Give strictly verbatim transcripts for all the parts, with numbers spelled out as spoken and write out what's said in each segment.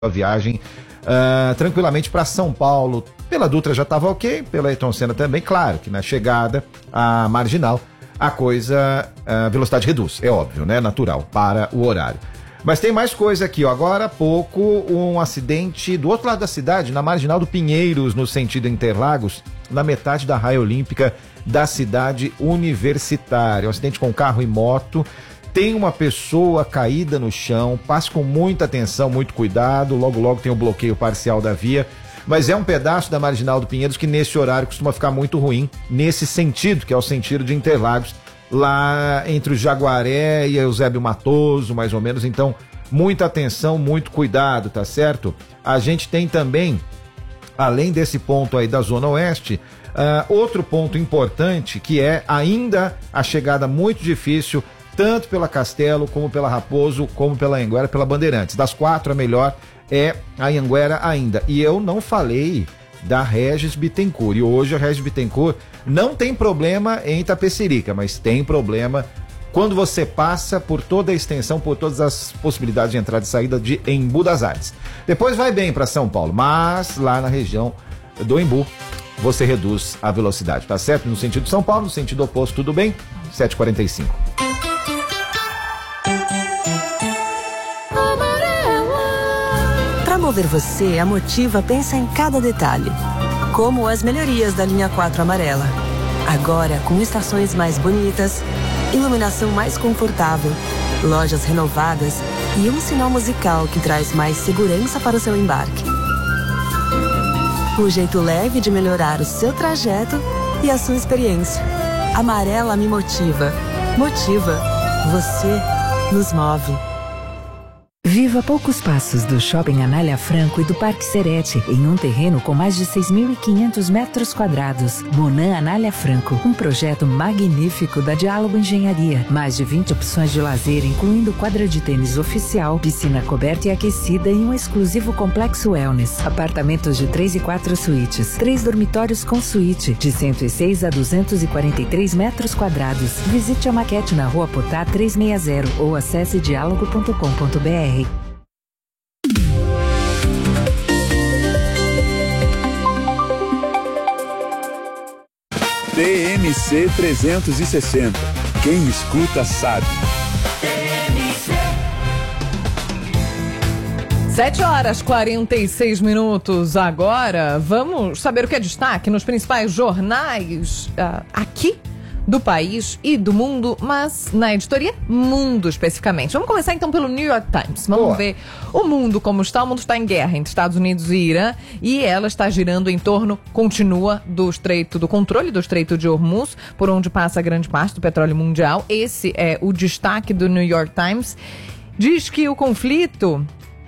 a viagem uh, tranquilamente para São Paulo. Pela Dutra já estava ok, pela Ayrton Senna também, claro que na chegada à Marginal a coisa, a velocidade reduz, é óbvio, né? Natural, para o horário. Mas tem mais coisa aqui, ó. Agora há pouco, um acidente do outro lado da cidade, na Marginal do Pinheiros, no sentido Interlagos, na metade da raia olímpica da cidade universitária. Um acidente com carro e moto. Tem uma pessoa caída no chão, passe com muita atenção, muito cuidado, logo logo tem o bloqueio parcial da via, mas é um pedaço da Marginal do Pinheiros que nesse horário costuma ficar muito ruim, nesse sentido, que é o sentido de Interlagos, lá entre o Jaguaré e o Eusébio Matoso, mais ou menos, então muita atenção, muito cuidado, tá certo? A gente tem também, além desse ponto aí da Zona Oeste, uh, outro ponto importante, que é ainda a chegada muito difícil, tanto pela Castelo, como pela Raposo, como pela Anhanguera, pela Bandeirantes. Das quatro, a melhor é a Anhanguera ainda. E eu não falei da Regis Bittencourt. E hoje a Regis Bittencourt não tem problema em Itapecerica, mas tem problema quando você passa por toda a extensão, por todas as possibilidades de entrada e saída de Embu das Artes. Depois vai bem para São Paulo, mas lá na região do Embu você reduz a velocidade, tá certo? No sentido de São Paulo, no sentido oposto, tudo bem? sete e quarenta e cinco. Para mover você, a Motiva pensa em cada detalhe, como as melhorias da linha quatro amarela. Agora com estações mais bonitas, iluminação mais confortável, lojas renovadas e um sinal musical que traz mais segurança para o seu embarque. O jeito leve de melhorar o seu trajeto e a sua experiência. Amarela me motiva. Motiva. Você nos move. Viva a poucos passos do Shopping Anália Franco e do Parque Serete, em um terreno com mais de seis mil e quinhentos metros quadrados. Monan Anália Franco, um projeto magnífico da Diálogo Engenharia. Mais de vinte opções de lazer, incluindo quadra de tênis oficial, piscina coberta e aquecida e um exclusivo complexo wellness. Apartamentos de três e quatro suítes, três dormitórios com suíte, de cento e seis a duzentos e quarenta e três metros quadrados. Visite a maquete na Rua Potá trezentos e sessenta ou acesse diálogo ponto com ponto br. T M C trezentos e sessenta. Quem escuta sabe. sete horas e quarenta e seis minutos agora. Vamos saber o que é destaque nos principais jornais uh, aqui do país e do mundo, mas na editoria Mundo especificamente. Vamos começar então pelo New York Times. Vamos Boa. ver o mundo como está. O mundo está em guerra entre Estados Unidos e Irã e ela está girando em torno, continua, do estreito, do controle do estreito de Hormuz, por onde passa grande parte do petróleo mundial. Esse é o destaque do New York Times. Diz que o conflito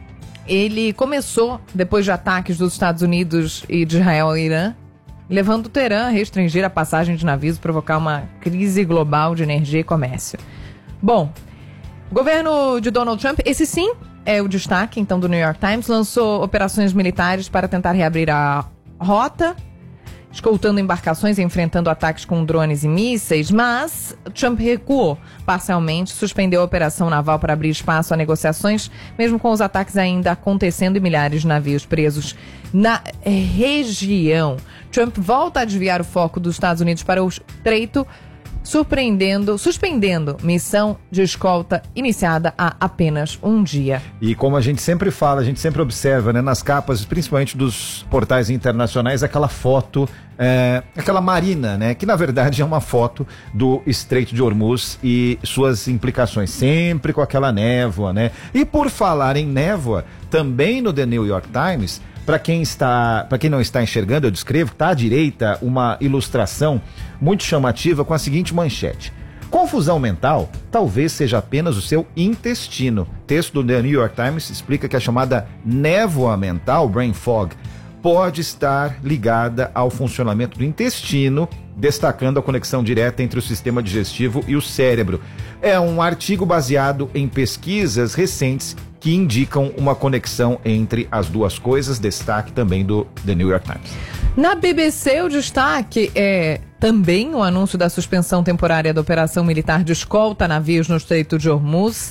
ele começou depois de ataques dos Estados Unidos e de Israel ao Irã, levando o Teherã a restringir a passagem de navios e provocar uma crise global de energia e comércio. Bom, o governo de Donald Trump, esse sim é o destaque então do New York Times, lançou operações militares para tentar reabrir a rota, escoltando embarcações e enfrentando ataques com drones e mísseis, mas Trump recuou parcialmente, suspendeu a operação naval para abrir espaço a negociações, mesmo com os ataques ainda acontecendo e milhares de navios presos na região. Trump volta a desviar o foco dos Estados Unidos para o estreito, surpreendendo, suspendendo missão de escolta iniciada há apenas um dia. E como a gente sempre fala, a gente sempre observa, né, nas capas, principalmente dos portais internacionais, aquela foto, é, aquela marina, né, que na verdade é uma foto do Estreito de Hormuz e suas implicações, sempre com aquela névoa, né? E por falar em névoa, também no The New York Times, para quem está, para quem não está enxergando, eu descrevo, está à direita uma ilustração muito chamativa com a seguinte manchete: confusão mental talvez seja apenas o seu intestino. O texto do The New York Times explica que a chamada névoa mental, brain fog, pode estar ligada ao funcionamento do intestino, destacando a conexão direta entre o sistema digestivo e o cérebro. É um artigo baseado em pesquisas recentes que indicam uma conexão entre as duas coisas, destaque também do The New York Times. Na B B C, o destaque é também o anúncio da suspensão temporária da operação militar de escolta a navios no Estreito de Hormuz,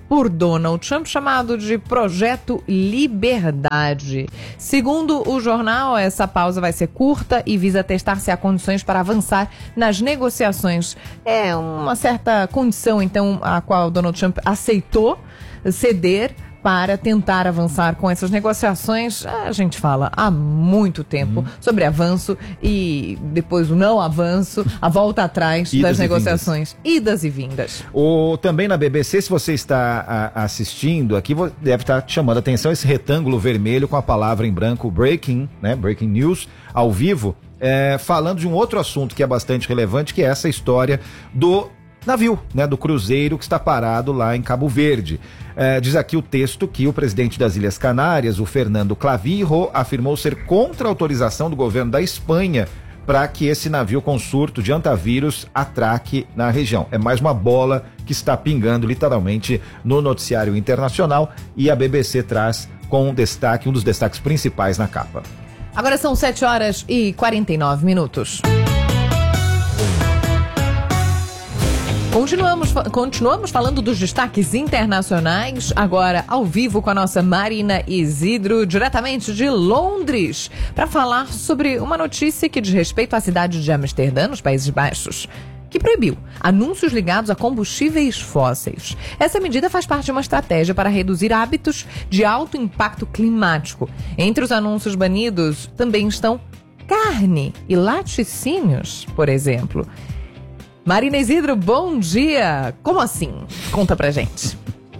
por Donald Trump, chamado de Projeto Liberdade. Segundo o jornal, essa pausa vai ser curta e visa testar se há condições para avançar nas negociações. É uma certa condição, então, a qual Donald Trump aceitou ceder para tentar avançar com essas negociações. A gente fala há muito tempo hum. sobre avanço e depois o não avanço, a volta atrás das negociações, idas e vindas. O, também na B B C, se você está a, assistindo aqui, deve estar chamando a atenção esse retângulo vermelho com a palavra em branco Breaking, né, Breaking News, ao vivo, é, falando de um outro assunto que é bastante relevante, que é essa história do navio, né, do cruzeiro que está parado lá em Cabo Verde. É, diz aqui o texto que o presidente das Ilhas Canárias, o Fernando Clavijo, afirmou ser contra a autorização do governo da Espanha para que esse navio com surto de antavírus atraque na região. É mais uma bola que está pingando literalmente no noticiário internacional e a B B C traz com um destaque, um dos destaques principais na capa. Agora são sete horas e quarenta e nove minutos. Continuamos, continuamos falando dos destaques internacionais, agora ao vivo com a nossa Marina Isidro, diretamente de Londres, para falar sobre uma notícia que diz respeito à cidade de Amsterdã, nos Países Baixos, que proibiu anúncios ligados a combustíveis fósseis. Essa medida faz parte de uma estratégia para reduzir hábitos de alto impacto climático. Entre os anúncios banidos também estão carne e laticínios, por exemplo. Marina Isidro, bom dia! Como assim? Conta pra gente.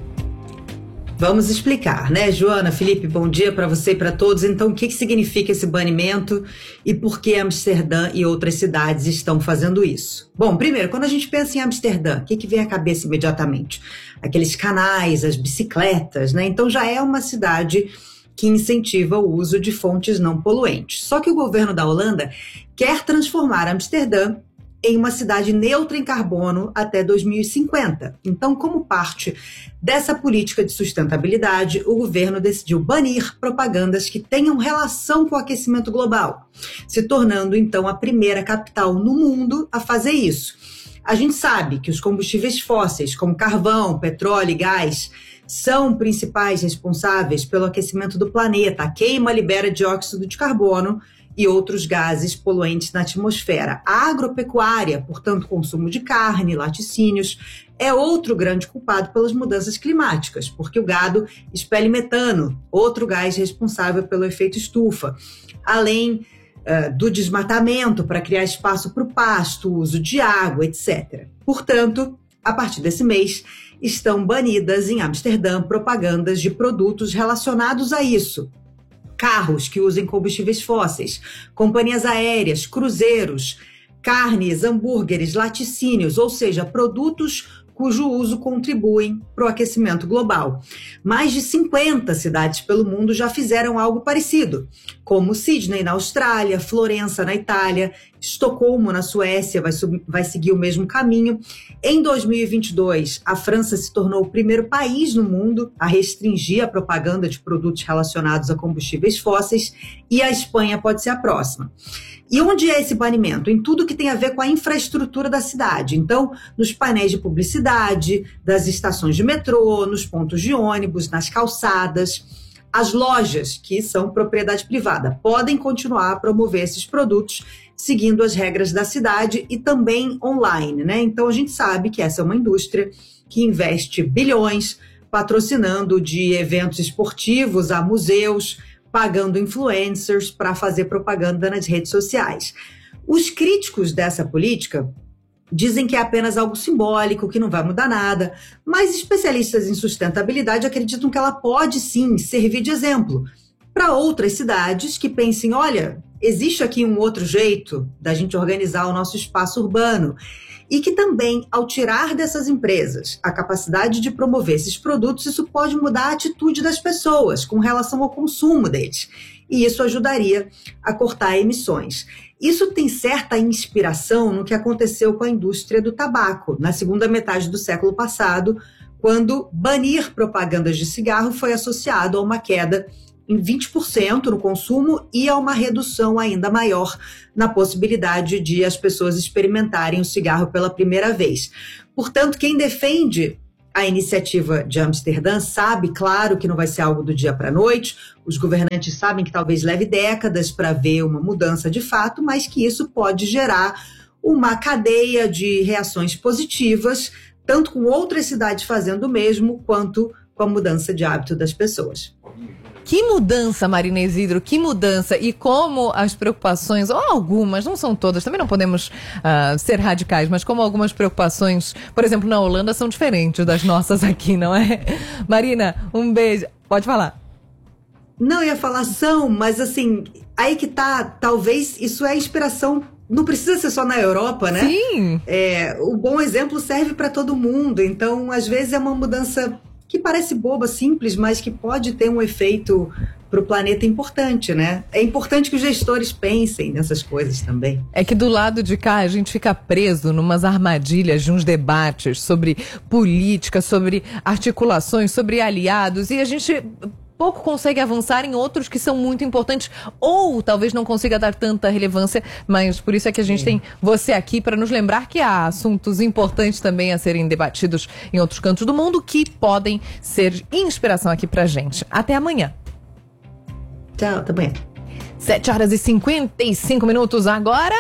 Vamos explicar, né, Joana, Felipe, bom dia para você e para todos. Então, o que, que significa esse banimento e por que Amsterdã e outras cidades estão fazendo isso? Bom, primeiro, quando a gente pensa em Amsterdã, o que, que vem à cabeça imediatamente? Aqueles canais, as bicicletas, né? Então, já é uma cidade que incentiva o uso de fontes não poluentes. Só que o governo da Holanda quer transformar Amsterdã em uma cidade neutra em carbono até dois mil e cinquenta. Então, como parte dessa política de sustentabilidade, o governo decidiu banir propagandas que tenham relação com o aquecimento global, se tornando, então, a primeira capital no mundo a fazer isso. A gente sabe que os combustíveis fósseis, como carvão, petróleo e gás, são principais responsáveis pelo aquecimento do planeta. A queima libera dióxido de carbono e outros gases poluentes na atmosfera. A agropecuária, portanto, consumo de carne, laticínios, é outro grande culpado pelas mudanças climáticas, porque o gado expele metano, outro gás responsável pelo efeito estufa, além uh, do desmatamento para criar espaço para o pasto, uso de água, etcétera. Portanto, a partir desse mês, estão banidas em Amsterdã propagandas de produtos relacionados a isso. Carros que usem combustíveis fósseis, companhias aéreas, cruzeiros, carnes, hambúrgueres, laticínios, ou seja, produtos cujo uso contribuem para o aquecimento global. Mais de cinquenta cidades pelo mundo já fizeram algo parecido, como Sydney na Austrália, Florença na Itália, Estocolmo na Suécia vai, sub, vai seguir o mesmo caminho. Em dois mil e vinte e dois, a França se tornou o primeiro país no mundo a restringir a propaganda de produtos relacionados a combustíveis fósseis e a Espanha pode ser a próxima. E onde é esse banimento? Em tudo que tem a ver com a infraestrutura da cidade. Então, nos painéis de publicidade, das estações de metrô, nos pontos de ônibus, nas calçadas. As lojas, que são propriedade privada, podem continuar a promover esses produtos seguindo as regras da cidade e também online, né? Então, a gente sabe que essa é uma indústria que investe bilhões patrocinando de eventos esportivos a museus, pagando influencers para fazer propaganda nas redes sociais. Os críticos dessa política dizem que é apenas algo simbólico, que não vai mudar nada, mas especialistas em sustentabilidade acreditam que ela pode sim servir de exemplo para outras cidades que pensem, olha, existe aqui um outro jeito da gente organizar o nosso espaço urbano. E que também, ao tirar dessas empresas a capacidade de promover esses produtos, isso pode mudar a atitude das pessoas com relação ao consumo deles. E isso ajudaria a cortar emissões. Isso tem certa inspiração no que aconteceu com a indústria do tabaco, na segunda metade do século passado, quando banir propagandas de cigarro foi associado a uma queda em vinte por cento no consumo e a uma redução ainda maior na possibilidade de as pessoas experimentarem o cigarro pela primeira vez. Portanto, quem defende A iniciativa de Amsterdã sabe, claro, que não vai ser algo do dia para a noite. Os governantes sabem que talvez leve décadas para ver uma mudança de fato, mas que isso pode gerar uma cadeia de reações positivas, tanto com outras cidades fazendo o mesmo, quanto com a mudança de hábito das pessoas. Que mudança, Marina Isidro, que mudança. E como as preocupações, ou algumas, não são todas, também não podemos uh, ser radicais, mas como algumas preocupações, por exemplo, na Holanda, são diferentes das nossas aqui, não é? Marina, um beijo. Pode falar. Não, eu ia falar são, mas assim, aí que tá, talvez isso é inspiração. Não precisa ser só na Europa, né? Sim. É, o bom exemplo serve para todo mundo, então às vezes é uma mudança que parece boba, simples, mas que pode ter um efeito para o planeta importante, né? É importante que os gestores pensem nessas coisas também. É que do lado de cá a gente fica preso numas armadilhas de uns debates sobre política, sobre articulações, sobre aliados, e a gente pouco consegue avançar em outros que são muito importantes, ou talvez não consiga dar tanta relevância, mas por isso é que a gente Sim. tem você aqui para nos lembrar que há assuntos importantes também a serem debatidos em outros cantos do mundo que podem ser inspiração aqui pra gente. Até amanhã. Tchau, até amanhã. sete horas e cinquenta e cinco minutos agora.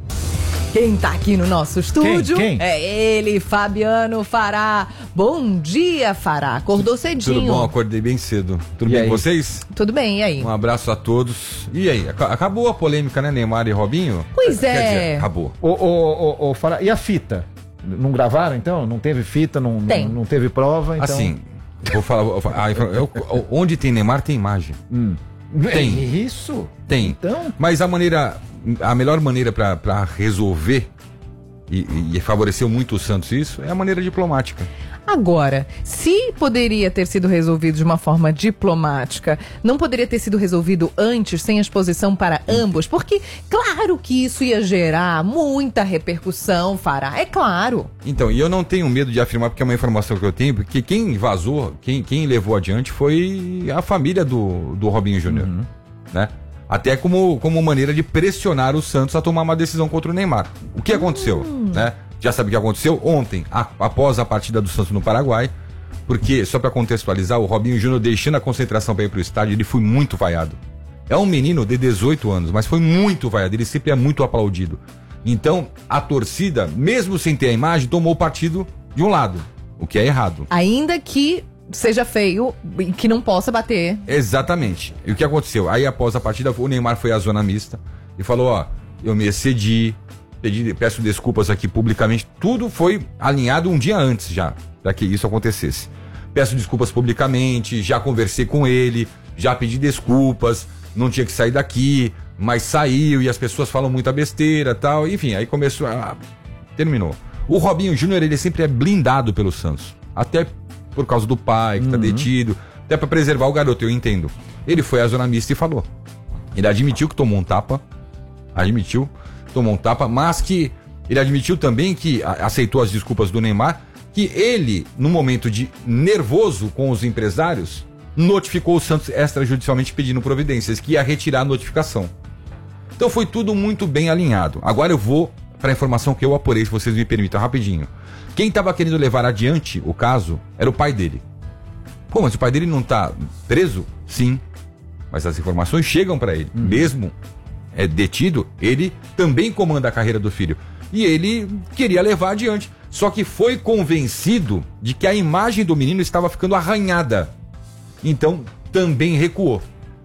Quem tá aqui no nosso estúdio quem, quem? é ele, Fabiano Fará. Bom dia, Fará. Acordou cedinho. Tudo bom, acordei bem cedo. Tudo E bem aí? com vocês? Tudo bem, e aí? Um abraço a todos. E aí, ac- acabou a polêmica, né, Neymar e Robinho? Pois Quer é. dizer, acabou. Ô, ô, ô, ô, Fará, e a fita? Não gravaram, então? Não teve fita, não, Tem. não, não teve prova, então... Assim, vou falar... vou falar- ah, eu- eu- onde tem Neymar, tem imagem. Hum. Tem. É isso? Tem. Então... Mas a maneira... A melhor maneira pra, pra resolver e, e favoreceu muito o Santos isso é a maneira diplomática. Agora, se poderia ter sido resolvido de uma forma diplomática, não poderia ter sido resolvido antes, sem exposição para ambos? Porque, claro que isso ia gerar muita repercussão, Fará, é claro. Então, e eu não tenho medo de afirmar, porque é uma informação que eu tenho, porque quem vazou, quem, quem levou adiante foi a família do, do Robinho Júnior, Uhum. né? Até como, como maneira de pressionar o Santos a tomar uma decisão contra o Neymar. O que aconteceu, né? Já sabe o que aconteceu ontem, a, após a partida do Santos no Paraguai, porque, só para contextualizar, o Robinho Júnior deixando a concentração para ir pro estádio, ele foi muito vaiado. É um menino de dezoito anos, mas foi muito vaiado, ele sempre é muito aplaudido. Então, a torcida, mesmo sem ter a imagem, tomou partido de um lado, o que é errado. Ainda que seja feio e que não possa bater. Exatamente. E o que aconteceu? Aí, após a partida, o Neymar foi à zona mista e falou, ó, eu me excedi, pedi, peço desculpas aqui publicamente. Tudo foi alinhado um dia antes já, para que isso acontecesse. Peço desculpas publicamente, já conversei com ele, já pedi desculpas, não tinha que sair daqui, mas saiu e as pessoas falam muita besteira e tal. Enfim, aí começou a... terminou. O Robinho Júnior, ele sempre é blindado pelo Santos. Até por causa do pai, que tá detido, até pra preservar o garoto, eu entendo. Ele foi à zona mista e falou. Ele admitiu que tomou um tapa, admitiu, tomou um tapa, mas que ele admitiu também que a, aceitou as desculpas do Neymar, que ele, no momento de nervoso com os empresários, notificou o Santos extrajudicialmente pedindo providências, que ia retirar a notificação. Então foi tudo muito bem alinhado. Agora eu vou para a informação que eu apurei, se vocês me permitam, rapidinho. Quem estava querendo levar adiante o caso era o pai dele. Pô, mas o pai dele não tá preso? Sim. Mas as informações chegam para ele. Hum. Mesmo é detido, ele também comanda a carreira do filho. E ele queria levar adiante. Só que foi convencido de que a imagem do menino estava ficando arranhada. Então, também recuou.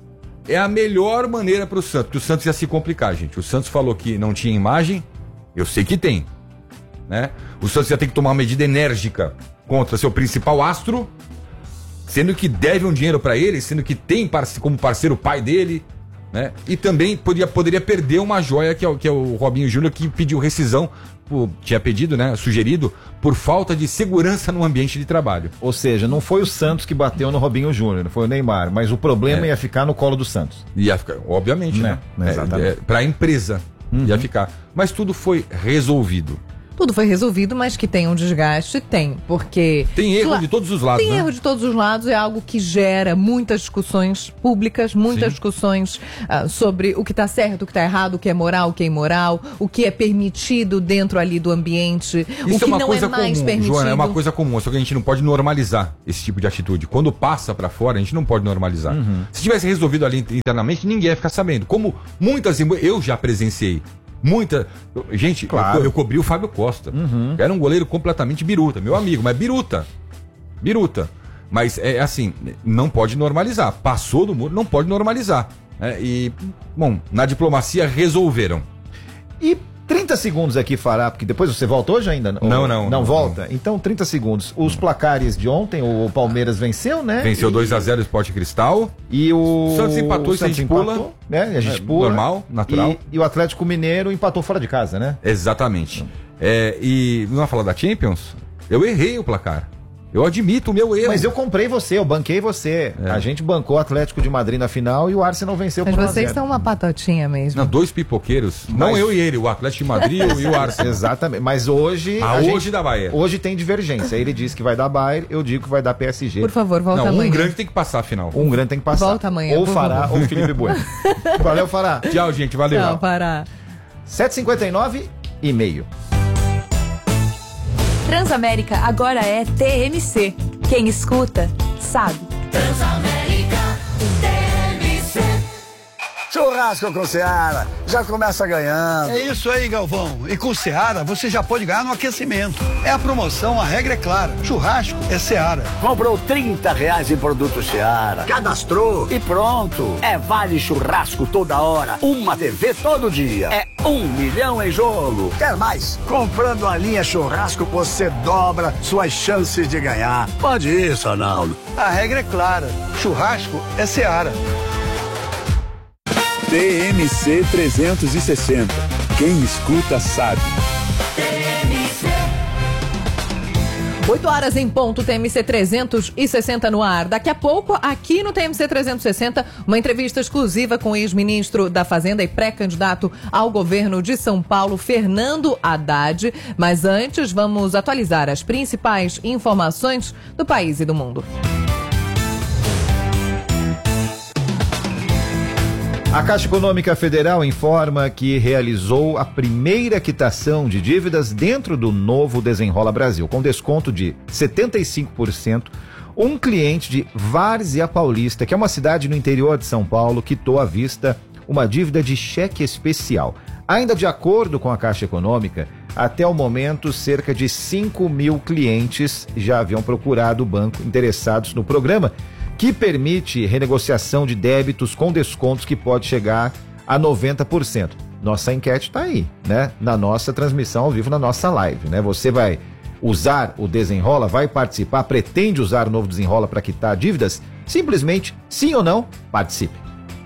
É a melhor maneira para o Santos, porque o Santos ia se complicar, gente. O Santos falou que não tinha imagem, eu sei que tem. Né? O Santos ia ter que tomar uma medida enérgica contra seu principal astro, sendo que deve um dinheiro para ele, sendo que tem parce- como parceiro o pai dele, né? E também podia, poderia perder uma joia que é, o- que é o Robinho Júnior, que pediu rescisão, por, tinha pedido, né, sugerido, por falta de segurança no ambiente de trabalho. Ou seja, não foi o Santos que bateu no Robinho Júnior, foi o Neymar, mas o problema É. ia ficar no colo do Santos. Ia ficar, obviamente, né? Né? Exatamente. É, é, para a empresa ia ficar. Mas tudo foi resolvido. tudo foi resolvido, mas que tem um desgaste, tem, porque... Tem erro Cla- de todos os lados, Tem né? erro de todos os lados, é algo que gera muitas discussões públicas, muitas Sim. discussões ah, sobre o que está certo, o que está errado, o que é moral, o que é imoral, o que é permitido dentro ali do ambiente, o Isso que é uma não coisa é mais comum, permitido. Joana, é uma coisa comum, só que a gente não pode normalizar esse tipo de atitude. Quando passa pra fora, a gente não pode normalizar. Uhum. Se tivesse resolvido ali internamente, ninguém ia ficar sabendo. Como muitas, eu já presenciei, muita... Gente, Claro. eu, eu cobri o Fábio Costa, Uhum. que era um goleiro completamente biruta, meu amigo, mas biruta, biruta. Mas é assim, não pode normalizar. Passou do muro, não pode normalizar. É, e, bom, na diplomacia resolveram. E trinta segundos aqui, Fará, porque depois você volta hoje ainda? Não, Ou- não, Não não, volta? Então, trinta segundos. Os placares de ontem, o Palmeiras venceu, né? Venceu E- dois a zero o Sport Cristal. E o O Santos empatou, o isso a Santos gente pula. empatou, né? E a gente É, pula. normal, natural. E, e o Atlético Mineiro empatou fora de casa, né? Exatamente. É, e não vai falar da Champions? Eu errei o placar. Eu admito o meu erro. Mas eu comprei você, eu banquei você. É. A gente bancou o Atlético de Madrid na final e o Arsenal venceu Mas por um a vocês zero. são uma patotinha mesmo. Não, dois pipoqueiros. Não Mas- eu e ele, o Atlético de Madrid e o Arsenal. Exatamente. Mas hoje. Ah, a hoje gente- dá Bayern. Hoje tem divergência. Ele disse que vai dar Bayern, eu digo que vai dar P S G. Por favor, volta Não, um amanhã. grande tem que passar a final. Um grande tem que passar. Volta amanhã, Ou por Fará favor. ou Felipe Bueno. Valeu, Fará. Tchau, gente. Valeu. Tchau, Pará. sete e cinquenta e nove e meio. Transamérica agora é T M C. Quem escuta, sabe. Churrasco com Seara, já começa ganhando. É isso aí, Galvão. E com Seara você já pode ganhar no aquecimento. É a promoção, a regra é clara. Churrasco é Seara. Comprou trinta reais em produto Seara, cadastrou e pronto. É vale churrasco toda hora, uma T V todo dia. É um milhão em jogo. Quer mais? Comprando a linha churrasco você dobra suas chances de ganhar. Pode isso, Arnaldo. A regra é clara. Churrasco é Seara. T M C trezentos e sessenta. Quem escuta sabe. oito horas em ponto, T M C trezentos e sessenta no ar. Daqui a pouco, aqui no T M C trezentos e sessenta, uma entrevista exclusiva com o ex-ministro da Fazenda e pré-candidato ao governo de São Paulo, Fernando Haddad. Mas antes, vamos atualizar as principais informações do país e do mundo. A Caixa Econômica Federal informa que realizou a primeira quitação de dívidas dentro do novo Desenrola Brasil, com desconto de setenta e cinco por cento. Um cliente de Várzea Paulista, que é uma cidade no interior de São Paulo, quitou à vista uma dívida de cheque especial. Ainda de acordo com a Caixa Econômica, até o momento, cerca de cinco mil clientes já haviam procurado o banco interessados no programa, que permite renegociação de débitos com descontos que pode chegar a noventa por cento. Nossa enquete está aí, né? Na nossa transmissão ao vivo, na nossa live, né? Você vai usar o Desenrola, vai participar, pretende usar o novo Desenrola para quitar dívidas? Simplesmente, sim ou não, participe.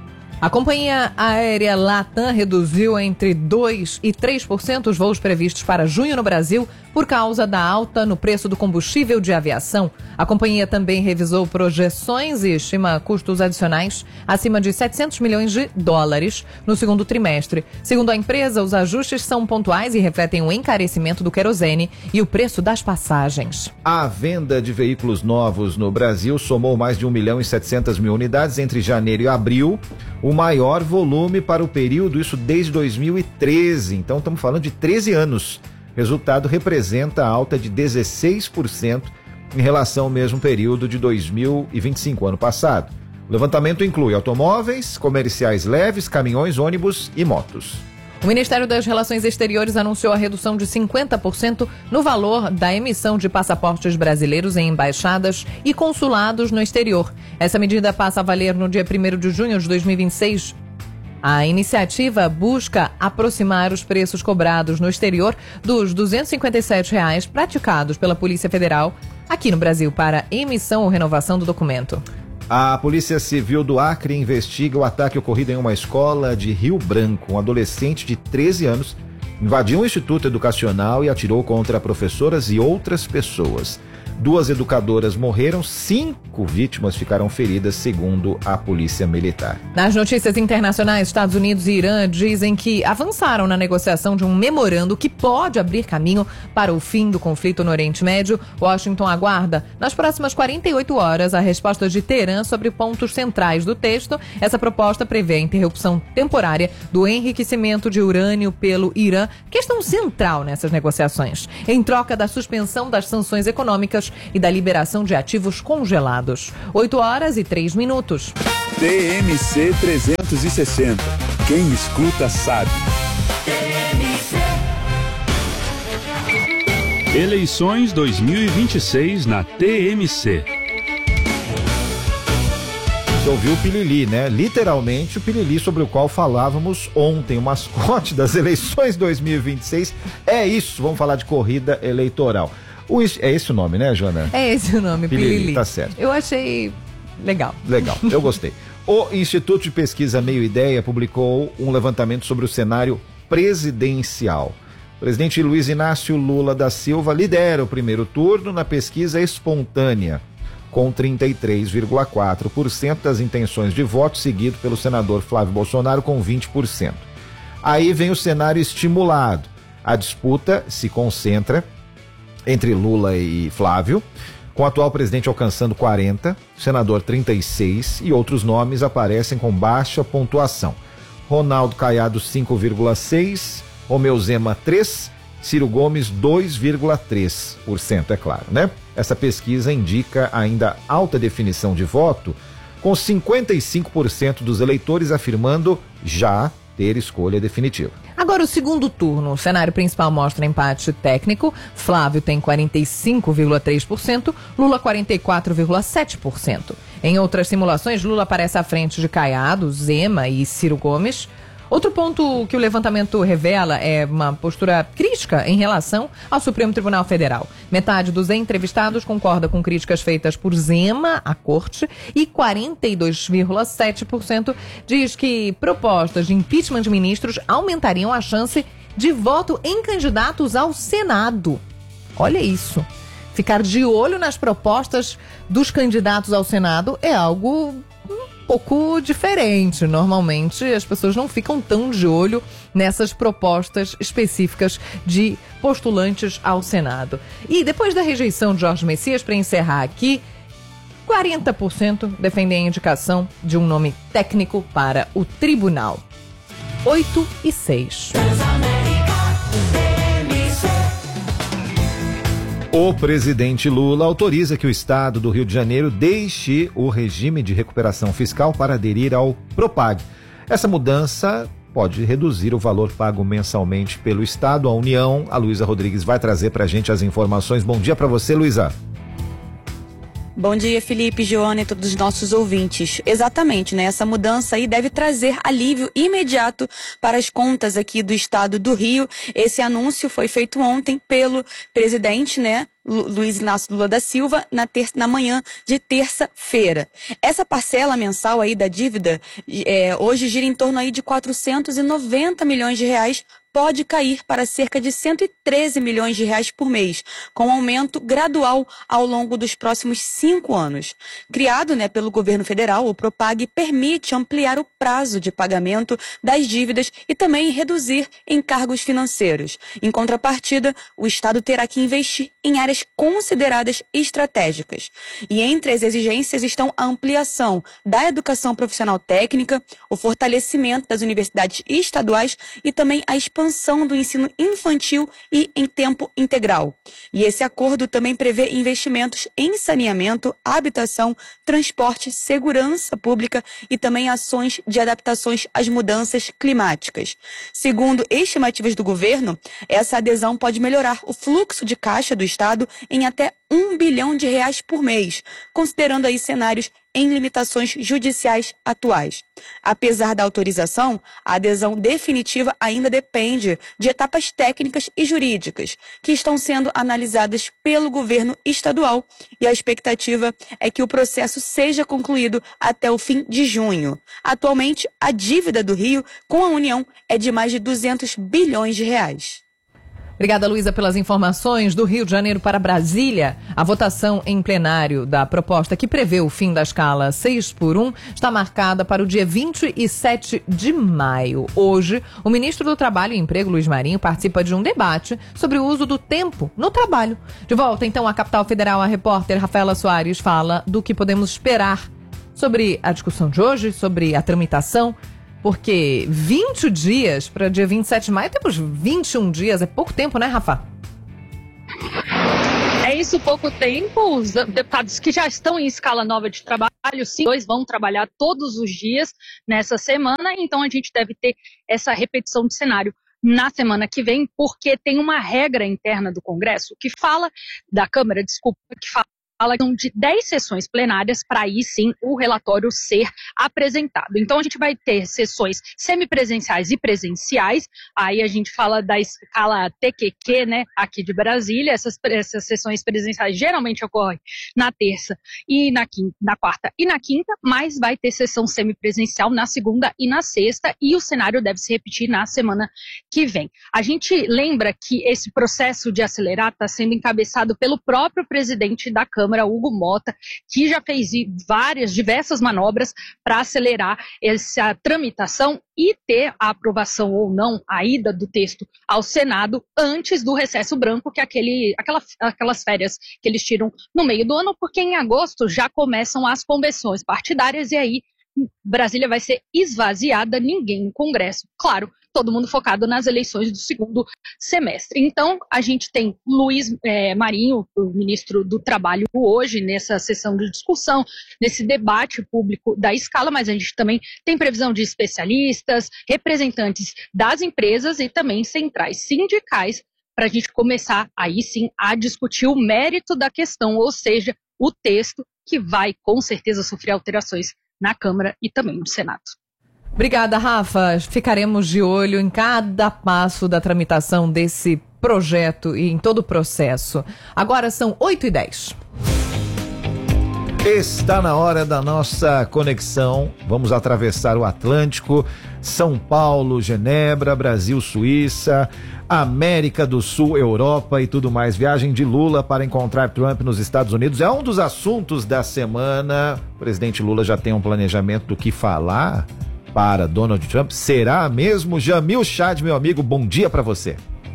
A companhia aérea Latam reduziu entre dois e três por cento os voos previstos para junho no Brasil por causa da alta no preço do combustível de aviação. A companhia também revisou projeções e estima custos adicionais acima de setecentos milhões de dólares no segundo trimestre. Segundo a empresa, os ajustes são pontuais e refletem o encarecimento do querosene e o preço das passagens. A venda de veículos novos no Brasil somou mais de um milhão e setecentas mil unidades entre janeiro e abril, o maior volume para o período, isso desde dois mil e treze. Então estamos falando de treze anos. O resultado representa a alta de dezesseis por cento em relação ao mesmo período de dois mil e vinte e cinco, ano passado. O levantamento inclui automóveis, comerciais leves, caminhões, ônibus e motos. O Ministério das Relações Exteriores anunciou a redução de cinquenta por cento no valor da emissão de passaportes brasileiros em embaixadas e consulados no exterior. Essa medida passa a valer no dia primeiro de junho de dois mil e vinte e seis. A iniciativa busca aproximar os preços cobrados no exterior dos duzentos e cinquenta e sete reais praticados pela Polícia Federal aqui no Brasil para emissão ou renovação do documento. A Polícia Civil do Acre investiga o ataque ocorrido em uma escola de Rio Branco. Um adolescente de treze anos invadiu um instituto educacional e atirou contra professoras e outras pessoas. Duas educadoras morreram, cinco vítimas ficaram feridas, segundo a Polícia Militar. Nas notícias internacionais, Estados Unidos e Irã dizem que avançaram na negociação de um memorando que pode abrir caminho para o fim do conflito no Oriente Médio. Washington aguarda, nas próximas quarenta e oito horas, a resposta de Teherã sobre pontos centrais do texto. Essa proposta prevê a interrupção temporária do enriquecimento de urânio pelo Irã, questão central nessas negociações, em troca da suspensão das sanções econômicas e da liberação de ativos congelados. oito horas e três minutos. T M C trezentos e sessenta. Quem escuta sabe. Eleições dois mil e vinte e seis na T M C. Você ouviu o Pilili, né? Literalmente o Pilili sobre o qual falávamos ontem, o mascote das eleições dois mil e vinte e seis. É isso, vamos falar de corrida eleitoral. O, é esse o nome, né, Joana? É esse o nome, Pilili. Pilili, tá certo. Eu achei legal. Legal, eu gostei. O Instituto de Pesquisa Meio Ideia publicou um levantamento sobre o cenário presidencial. O presidente Luiz Inácio Lula da Silva lidera o primeiro turno na pesquisa espontânea, com trinta e três vírgula quatro por cento das intenções de voto, seguido pelo senador Flávio Bolsonaro com vinte por cento. Aí vem o cenário estimulado. A disputa se concentra entre Lula e Flávio, com o atual presidente alcançando quarenta, o senador trinta e seis e outros nomes aparecem com baixa pontuação. Ronaldo Caiado cinco vírgula seis, Romeu Zema três, Ciro Gomes dois vírgula três por cento, é claro, né? Essa pesquisa indica ainda alta definição de voto, com cinquenta e cinco por cento dos eleitores afirmando já ter escolha definitiva. Agora o segundo turno, o cenário principal mostra empate técnico. Flávio tem quarenta e cinco vírgula três por cento, Lula quarenta e quatro vírgula sete por cento. Em outras simulações, Lula aparece à frente de Caiado, Zema e Ciro Gomes. Outro ponto que o levantamento revela é uma postura crítica em relação ao Supremo Tribunal Federal. Metade dos entrevistados concorda com críticas feitas por Zema à corte e quarenta e dois vírgula sete por cento diz que propostas de impeachment de ministros aumentariam a chance de voto em candidatos ao Senado. Olha isso. Ficar de olho nas propostas dos candidatos ao Senado é algo pouco diferente. Normalmente as pessoas não ficam tão de olho nessas propostas específicas de postulantes ao Senado. E depois da rejeição de Jorge Messias, para encerrar aqui, quarenta por cento defendem a indicação de um nome técnico para o tribunal. oito e seis. O presidente Lula autoriza que o estado do Rio de Janeiro deixe o regime de recuperação fiscal para aderir ao Propag. Essa mudança pode reduzir o valor pago mensalmente pelo estado. A União, a Luísa Rodrigues vai trazer para a gente as informações. Bom dia para você, Luísa. Bom dia, Felipe, Joana e todos os nossos ouvintes. Exatamente, né? Essa mudança aí deve trazer alívio imediato para as contas aqui do estado do Rio. Esse anúncio foi feito ontem pelo presidente, né? Luiz Inácio Lula da Silva, na, ter- na manhã de terça-feira. Essa parcela mensal aí da dívida, é, hoje gira em torno aí de quatrocentos e noventa milhões de reais, pode cair para cerca de cento e treze milhões de reais por mês, com aumento gradual ao longo dos próximos cinco anos. Criado, né, pelo governo federal, o Propag permite ampliar o prazo de pagamento das dívidas e também reduzir encargos financeiros. Em contrapartida, o Estado terá que investir em áreas consideradas estratégicas. E entre as exigências estão a ampliação da educação profissional técnica, o fortalecimento das universidades estaduais e também a expansão do ensino infantil e em tempo integral. E esse acordo também prevê investimentos em saneamento, habitação, transporte, segurança pública e também ações de adaptações às mudanças climáticas. Segundo estimativas do governo, essa adesão pode melhorar o fluxo de caixa do Estado em até um bilhão de reais por mês, considerando aí cenários em limitações judiciais atuais. Apesar da autorização, a adesão definitiva ainda depende de etapas técnicas e jurídicas, que estão sendo analisadas pelo governo estadual, e a expectativa é que o processo seja concluído até o fim de junho. Atualmente, a dívida do Rio com a União é de mais de duzentos bilhões de reais. Obrigada, Luísa, pelas informações. Do Rio de Janeiro para Brasília, a votação em plenário da proposta que prevê o fim da escala seis por um está marcada para o dia vinte e sete de maio. Hoje, o ministro do Trabalho e Emprego, Luiz Marinho, participa de um debate sobre o uso do tempo no trabalho. De volta, então, à capital federal, a repórter Rafaela Soares fala do que podemos esperar sobre a discussão de hoje, sobre a tramitação. Porque vinte dias para dia vinte e sete de maio, temos vinte e um dias, é pouco tempo, né, Rafa? É isso, pouco tempo. Os deputados que já estão em escala nova de trabalho, sim, dois vão trabalhar todos os dias nessa semana, então a gente deve ter essa repetição de cenário na semana que vem, porque tem uma regra interna do Congresso que fala, da Câmara, desculpa, que fala fala de dez sessões plenárias para aí sim o relatório ser apresentado. Então a gente vai ter sessões semipresenciais e presenciais, aí a gente fala da escala T Q Q, né, aqui de Brasília. Essas, essas sessões presenciais geralmente ocorrem na terça e na, quinta, na quarta e na quinta, mas vai ter sessão semipresencial na segunda e na sexta, e o cenário deve se repetir na semana que vem. A gente lembra que esse processo de acelerar está sendo encabeçado pelo próprio presidente da Câmara, Hugo Mota, que já fez várias, diversas manobras para acelerar essa tramitação e ter a aprovação ou não, a ida do texto ao Senado antes do recesso branco, que é aquele, aquela, aquelas férias que eles tiram no meio do ano, porque em agosto já começam as convenções partidárias e aí Brasília vai ser esvaziada, ninguém no Congresso, claro, todo mundo focado nas eleições do segundo semestre. Então, a gente tem Luiz é, Marinho, o ministro do Trabalho, hoje, nessa sessão de discussão, nesse debate público da escala, mas a gente também tem previsão de especialistas, representantes das empresas e também centrais sindicais, para a gente começar, aí sim, a discutir o mérito da questão, ou seja, o texto que vai, com certeza, sofrer alterações na Câmara e também no Senado. Obrigada, Rafa. Ficaremos de olho em cada passo da tramitação desse projeto e em todo o processo. Agora são oito e dez. Está na hora da nossa conexão. Vamos atravessar o Atlântico, São Paulo, Genebra, Brasil, Suíça, América do Sul, Europa e tudo mais. Viagem de Lula para encontrar Trump nos Estados Unidos é um dos assuntos da semana. O presidente Lula já tem um planejamento do que falar para Donald Trump. Será mesmo? Jamil Chad, meu amigo, bom dia para você.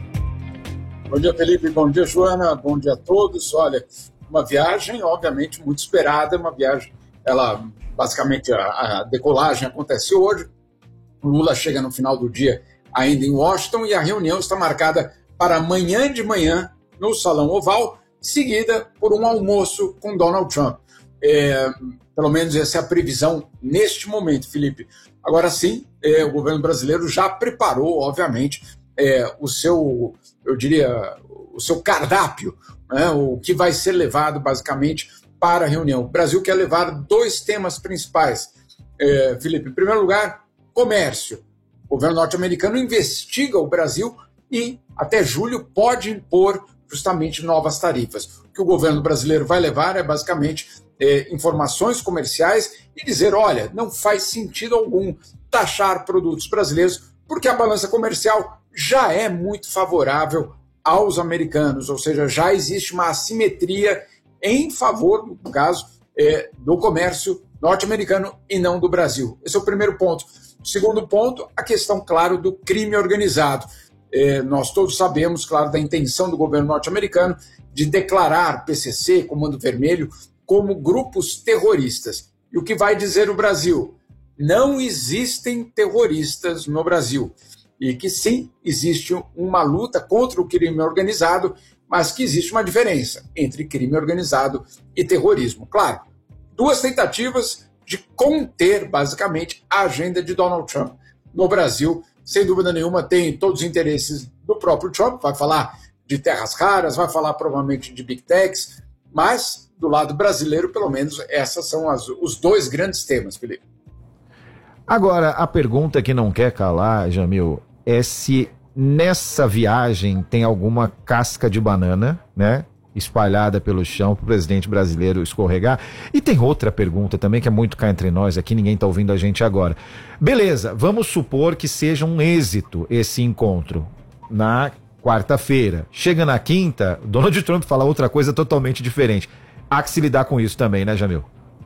Bom dia, Felipe, bom dia, Joana, bom dia a todos. Olha, uma viagem, obviamente, muito esperada, uma viagem, ela, basicamente, a, a decolagem acontece hoje, o Lula chega no final do dia ainda em Washington e a reunião está marcada para amanhã de manhã no Salão Oval, seguida por um almoço com Donald Trump. É, pelo menos essa é a previsão neste momento, Felipe. Agora sim, é, o governo brasileiro já preparou, obviamente, é, o seu, eu diria, o seu cardápio, né, o que vai ser levado, basicamente, para a reunião. O Brasil quer levar dois temas principais, é, Felipe. Em primeiro lugar, comércio. O governo norte-americano investiga o Brasil e, até julho, pode impor justamente novas tarifas. O que o governo brasileiro vai levar é, basicamente, É, informações comerciais e dizer, olha, não faz sentido algum taxar produtos brasileiros, porque a balança comercial já é muito favorável aos americanos, ou seja, já existe uma assimetria em favor, no caso, é, do comércio norte-americano e não do Brasil. Esse é o primeiro ponto. O segundo ponto, a questão, claro, do crime organizado. É, nós todos sabemos, claro, da intenção do governo norte-americano de declarar P C C, Comando Vermelho, como grupos terroristas. E o que vai dizer o Brasil? Não existem terroristas no Brasil. E que sim, existe uma luta contra o crime organizado, mas que existe uma diferença entre crime organizado e terrorismo. Claro, duas tentativas de conter, basicamente, a agenda de Donald Trump no Brasil. Sem dúvida nenhuma, tem todos os interesses do próprio Trump, vai falar de terras raras, vai falar provavelmente de Big Techs, mas do lado brasileiro, pelo menos, esses são as, os dois grandes temas, Felipe. Agora, a pergunta que não quer calar, Jamil, é se nessa viagem tem alguma casca de banana, né, espalhada pelo chão para o presidente brasileiro escorregar. E tem outra pergunta também que é muito cá entre nós, aqui ninguém está ouvindo a gente agora. Beleza, vamos supor que seja um êxito esse encontro. Na quarta-feira. Chega na quinta, Donald Trump fala outra coisa totalmente diferente. Há que se lidar com isso também, né, Jamil?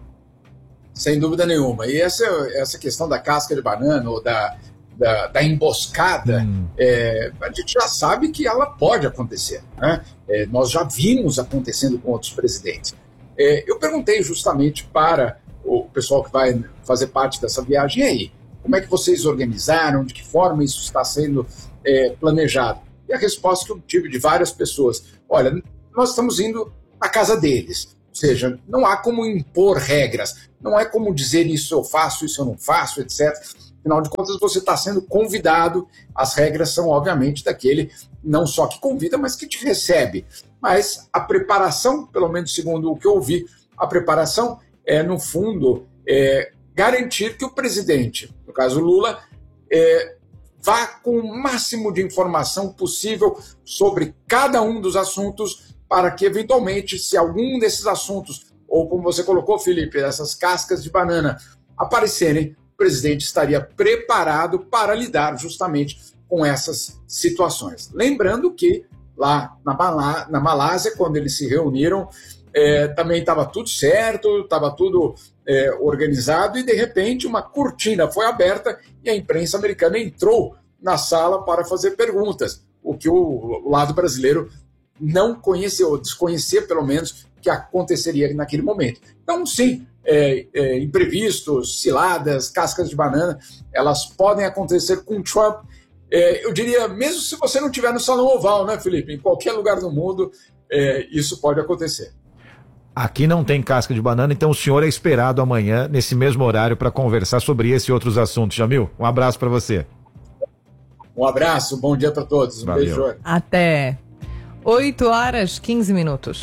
Sem dúvida nenhuma. E essa, essa questão da casca de banana ou da, da, da emboscada, hum. é, a gente já sabe que ela pode acontecer, né? É, nós já vimos acontecendo com outros presidentes. É, eu perguntei justamente para o pessoal que vai fazer parte dessa viagem, e aí, como é que vocês organizaram, de que forma isso está sendo é, planejado? E a resposta que eu tive de várias pessoas, olha, nós estamos indo à casa deles. Ou seja, não há como impor regras, não é como dizer isso eu faço, isso eu não faço, etcétera. Afinal de contas, você está sendo convidado, as regras são, obviamente, daquele não só que convida, mas que te recebe. Mas a preparação, pelo menos segundo o que eu ouvi, a preparação é, no fundo, é, garantir que o presidente, no caso Lula, é, vá com o máximo de informação possível sobre cada um dos assuntos, para que, eventualmente, se algum desses assuntos, ou como você colocou, Felipe, essas cascas de banana aparecerem, o presidente estaria preparado para lidar justamente com essas situações. Lembrando que lá na, Malá, na Malásia, quando eles se reuniram, é, também estava tudo certo, estava tudo é, organizado, e de repente uma cortina foi aberta e a imprensa americana entrou na sala para fazer perguntas, o que o, o lado brasileiro não conhecia, ou desconhecia pelo menos, que aconteceria naquele momento. Então, sim, é, é, imprevistos, ciladas, cascas de banana, elas podem acontecer com Trump. É, eu diria, mesmo se você não estiver no Salão Oval, né, Felipe? Em qualquer lugar do mundo, é, isso pode acontecer. Aqui não tem casca de banana, então o senhor é esperado amanhã, nesse mesmo horário, para conversar sobre esse e outros assuntos. Jamil, um abraço para você. Um abraço, bom dia para todos. Um Valeu. beijo. Até oito horas, quinze minutos.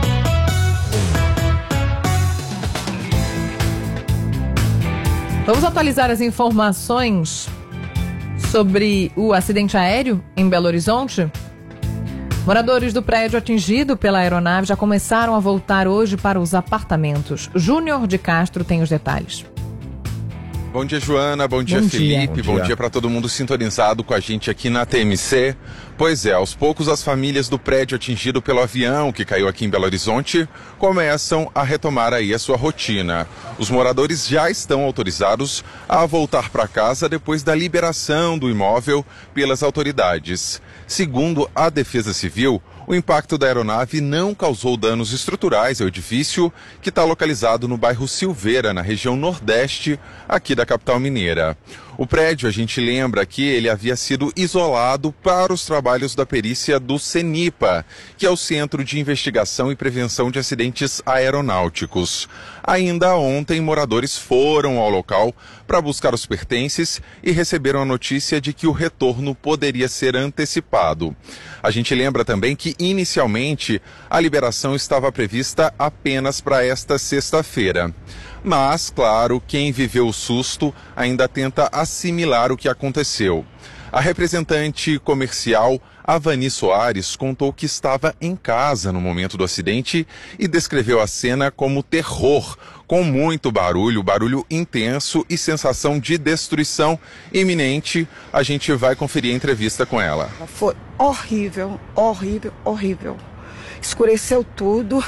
Vamos atualizar as informações sobre o acidente aéreo em Belo Horizonte? Moradores do prédio atingido pela aeronave já começaram a voltar hoje para os apartamentos. Júnior de Castro tem os detalhes. Bom dia, Joana. Bom dia, Bom Felipe. dia. Bom dia, dia para todo mundo sintonizado com a gente aqui na T M C. Pois é, aos poucos as famílias do prédio atingido pelo avião que caiu aqui em Belo Horizonte começam a retomar aí a sua rotina. Os moradores já estão autorizados a voltar para casa depois da liberação do imóvel pelas autoridades. Segundo a Defesa Civil, o impacto da aeronave não causou danos estruturais ao edifício, que está localizado no bairro Silveira, na região nordeste, aqui da capital mineira. O prédio, a gente lembra que ele havia sido isolado para os trabalhos da perícia do CENIPA, que é o Centro de Investigação e Prevenção de Acidentes Aeronáuticos. Ainda ontem, moradores foram ao local para buscar os pertences e receberam a notícia de que o retorno poderia ser antecipado. A gente lembra também que, inicialmente, a liberação estava prevista apenas para esta sexta-feira. Mas, claro, quem viveu o susto ainda tenta assimilar o que aconteceu. A representante comercial Avani Soares contou que estava em casa no momento do acidente e descreveu a cena como terror, com muito barulho, barulho intenso e sensação de destruição iminente. A gente vai conferir a entrevista com ela. Foi horrível, horrível, horrível. Escureceu tudo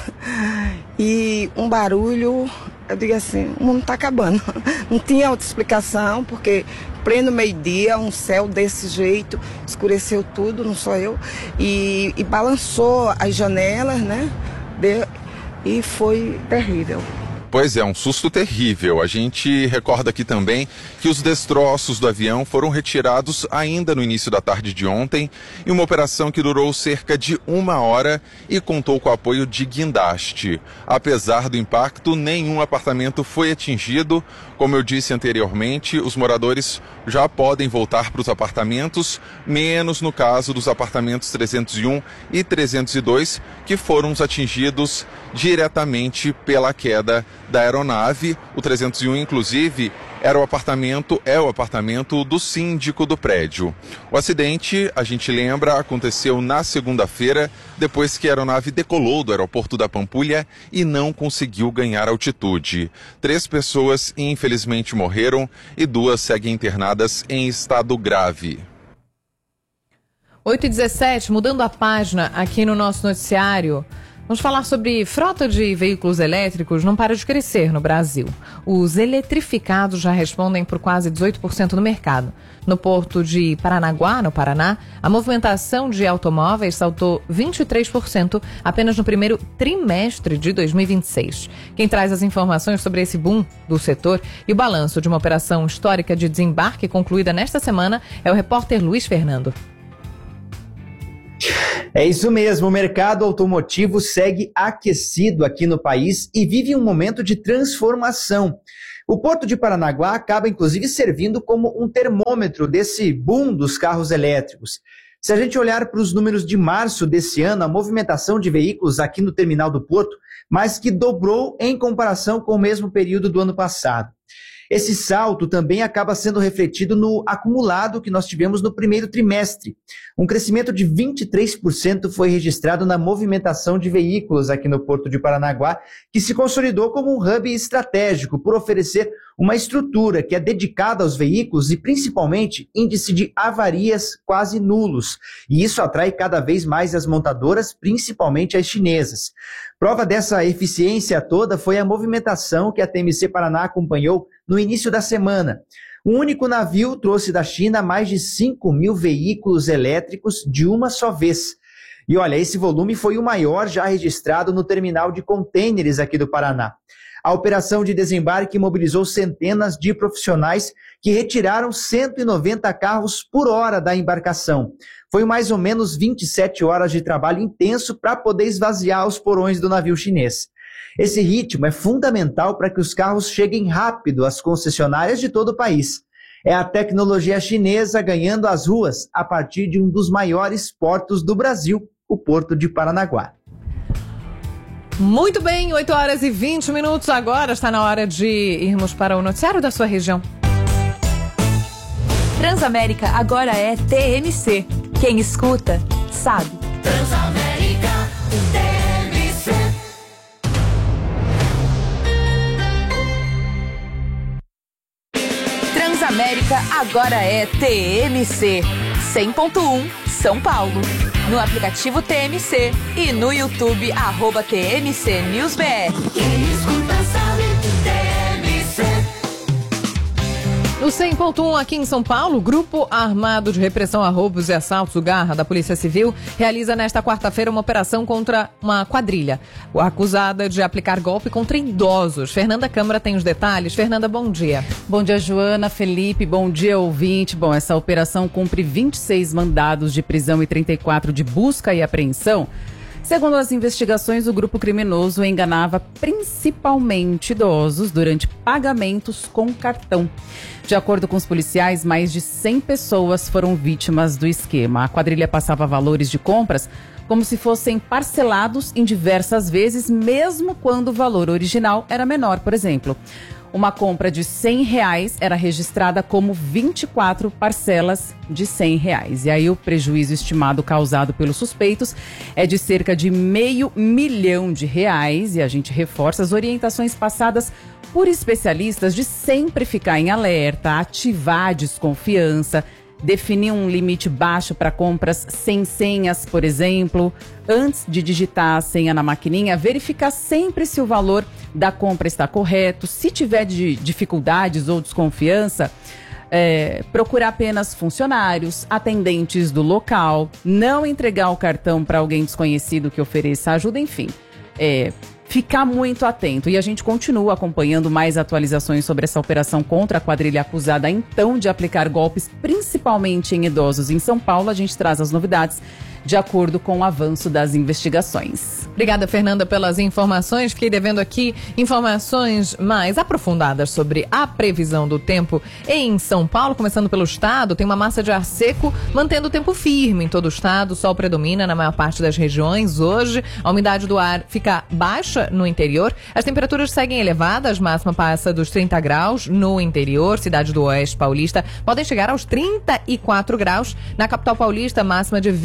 e um barulho, eu digo assim, o mundo está acabando. Não tinha outra explicação, porque pleno meio-dia, um céu desse jeito, escureceu tudo, não sou eu, e, e balançou as janelas, né? De, e foi terrível. Pois é, um susto terrível. A gente recorda aqui também que os destroços do avião foram retirados ainda no início da tarde de ontem, em uma operação que durou cerca de uma hora e contou com o apoio de guindaste. Apesar do impacto, nenhum apartamento foi atingido. Como eu disse anteriormente, os moradores já podem voltar para os apartamentos, menos no caso dos apartamentos trezentos e um e trezentos e dois, que foram os atingidos diretamente pela queda da aeronave. O trezentos e um, inclusive, era o apartamento, é o apartamento do síndico do prédio. O acidente, a gente lembra, aconteceu na segunda-feira, depois que a aeronave decolou do aeroporto da Pampulha e não conseguiu ganhar altitude. Três pessoas, infelizmente, morreram e duas seguem internadas em estado grave. oito e dezessete, mudando a página aqui no nosso noticiário. Vamos falar sobre frota de veículos elétricos não para de crescer no Brasil. Os eletrificados já respondem por quase dezoito por cento no mercado. No porto de Paranaguá, no Paraná, a movimentação de automóveis saltou vinte e três por cento apenas no primeiro trimestre de dois mil e vinte e seis. Quem traz as informações sobre esse boom do setor e o balanço de uma operação histórica de desembarque concluída nesta semana é o repórter Luiz Fernando. É isso mesmo, o mercado automotivo segue aquecido aqui no país e vive um momento de transformação. O Porto de Paranaguá acaba, inclusive, servindo como um termômetro desse boom dos carros elétricos. Se a gente olhar para os números de março desse ano, a movimentação de veículos aqui no terminal do Porto mais que dobrou em comparação com o mesmo período do ano passado. Esse salto também acaba sendo refletido no acumulado que nós tivemos no primeiro trimestre. Um crescimento de vinte e três por cento foi registrado na movimentação de veículos aqui no Porto de Paranaguá, que se consolidou como um hub estratégico por oferecer uma estrutura que é dedicada aos veículos e, principalmente, índice de avarias quase nulos. E isso atrai cada vez mais as montadoras, principalmente as chinesas. Prova dessa eficiência toda foi a movimentação que a T M C Paraná acompanhou no início da semana. Um único navio trouxe da China mais de cinco mil veículos elétricos de uma só vez. E olha, esse volume foi o maior já registrado no terminal de contêineres aqui do Paraná. A operação de desembarque mobilizou centenas de profissionais que retiraram cento e noventa carros por hora da embarcação. Foi mais ou menos vinte e sete horas de trabalho intenso para poder esvaziar os porões do navio chinês. Esse ritmo é fundamental para que os carros cheguem rápido às concessionárias de todo o país. É a tecnologia chinesa ganhando as ruas a partir de um dos maiores portos do Brasil, o Porto de Paranaguá. Muito bem, oito horas e vinte minutos agora, está na hora de irmos para o noticiário da sua região. Transamérica agora é T M C. Quem escuta, sabe. Transamérica, T M C. Transamérica agora é T M C. cem ponto um São Paulo. No aplicativo T M C e no YouTube, arroba T M C News B R. Quem escuta sabe, T M C. No cem ponto um aqui em São Paulo, o Grupo Armado de Repressão a Roubos e Assaltos, o Garra, da Polícia Civil, realiza nesta quarta-feira uma operação contra uma quadrilha, acusada de aplicar golpe contra idosos. Fernanda Câmara tem os detalhes. Fernanda, bom dia. Bom dia, Joana, Felipe, bom dia, ouvinte. Bom, essa operação cumpre vinte e seis mandados de prisão e trinta e quatro de busca e apreensão. Segundo as investigações, o grupo criminoso enganava principalmente idosos durante pagamentos com cartão. De acordo com os policiais, mais de cem pessoas foram vítimas do esquema. A quadrilha passava valores de compras como se fossem parcelados em diversas vezes, mesmo quando o valor original era menor, por exemplo. Uma compra de cem reais era registrada como vinte e quatro parcelas de cem reais. E aí o prejuízo estimado causado pelos suspeitos é de cerca de meio milhão de reais. E a gente reforça as orientações passadas por especialistas de sempre ficar em alerta, ativar a desconfiança, definir um limite baixo para compras sem senhas, por exemplo. Antes de digitar a senha na maquininha, verificar sempre se o valor da compra está correto. Se tiver de dificuldades ou desconfiança, é, procurar apenas funcionários, atendentes do local, não entregar o cartão para alguém desconhecido que ofereça ajuda, enfim. É, ficar muito atento. E a gente continua acompanhando mais atualizações sobre essa operação contra a quadrilha acusada, então, de aplicar golpes, principalmente em idosos em São Paulo. A gente traz as novidades de acordo com o avanço das investigações. Obrigada, Fernanda, pelas informações. Fiquei devendo aqui informações mais aprofundadas sobre a previsão do tempo em São Paulo. Começando pelo estado, tem uma massa de ar seco mantendo o tempo firme em todo o estado. O sol predomina na maior parte das regiões. Hoje, a umidade do ar fica baixa no interior. As temperaturas seguem elevadas. Máxima passa dos trinta graus no interior. Cidade do Oeste Paulista podem chegar aos trinta e quatro graus. Na capital paulista, máxima de vinte e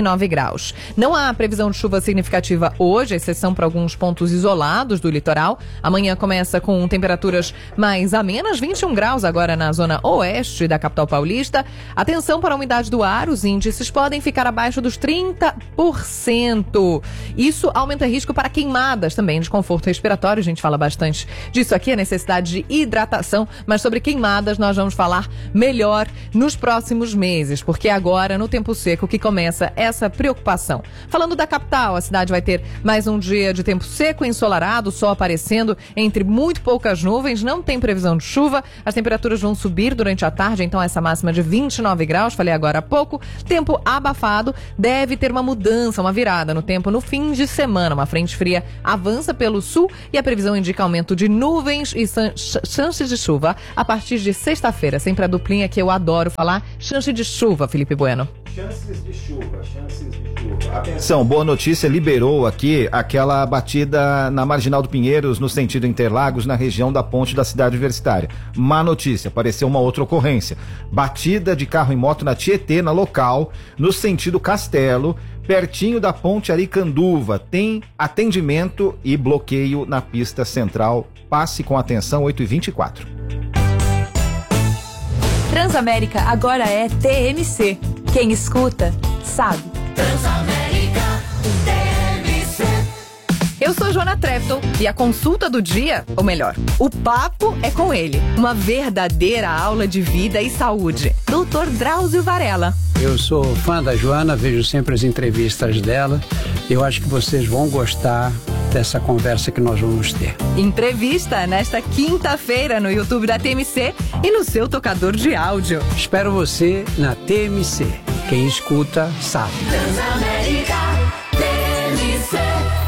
nove graus. Não há previsão de chuva significativa hoje, exceção para alguns pontos isolados do litoral. Amanhã começa com temperaturas mais amenas, vinte e um graus agora na zona oeste da capital paulista. Atenção para a umidade do ar, os índices podem ficar abaixo dos trinta por cento. Isso aumenta risco para queimadas também, desconforto respiratório. A gente fala bastante disso aqui, a necessidade de hidratação, mas sobre queimadas nós vamos falar melhor nos próximos meses, porque agora no tempo seco que começa essa preocupação. Falando da capital, a cidade vai ter mais um dia de tempo seco, ensolarado, sol aparecendo entre muito poucas nuvens, não tem previsão de chuva, as temperaturas vão subir durante a tarde, então essa máxima de vinte e nove graus, falei agora há pouco, tempo abafado, deve ter uma mudança, uma virada no tempo no fim de semana, uma frente fria avança pelo sul e a previsão indica aumento de nuvens e chances de chuva a partir de sexta-feira, sempre a duplinha que eu adoro falar, chance de chuva, Felipe Bueno. Chances de chuva, chances de chuva. Atenção, boa notícia, liberou aqui aquela batida na Marginal do Pinheiros, no sentido Interlagos, na região da ponte da cidade universitária. Má notícia, apareceu uma outra ocorrência. Batida de carro e moto na Tietê, na local, no sentido Castelo, pertinho da ponte Aricanduva. Tem atendimento e bloqueio na pista central. Passe com atenção, oito e vinte e quatro. Transamérica agora é T M C. Quem escuta, sabe. Transamérica T M C. Eu sou Joana Trefton e a consulta do dia, ou melhor, o papo é com ele. Uma verdadeira aula de vida e saúde. doutor Drauzio Varela. Eu sou fã da Joana, vejo sempre as entrevistas dela. Eu acho que vocês vão gostar dessa conversa que nós vamos ter. Entrevista nesta quinta-feira no YouTube da T M C e no seu tocador de áudio. Espero você na T M C. Quem escuta, sabe. Transamérica T M C.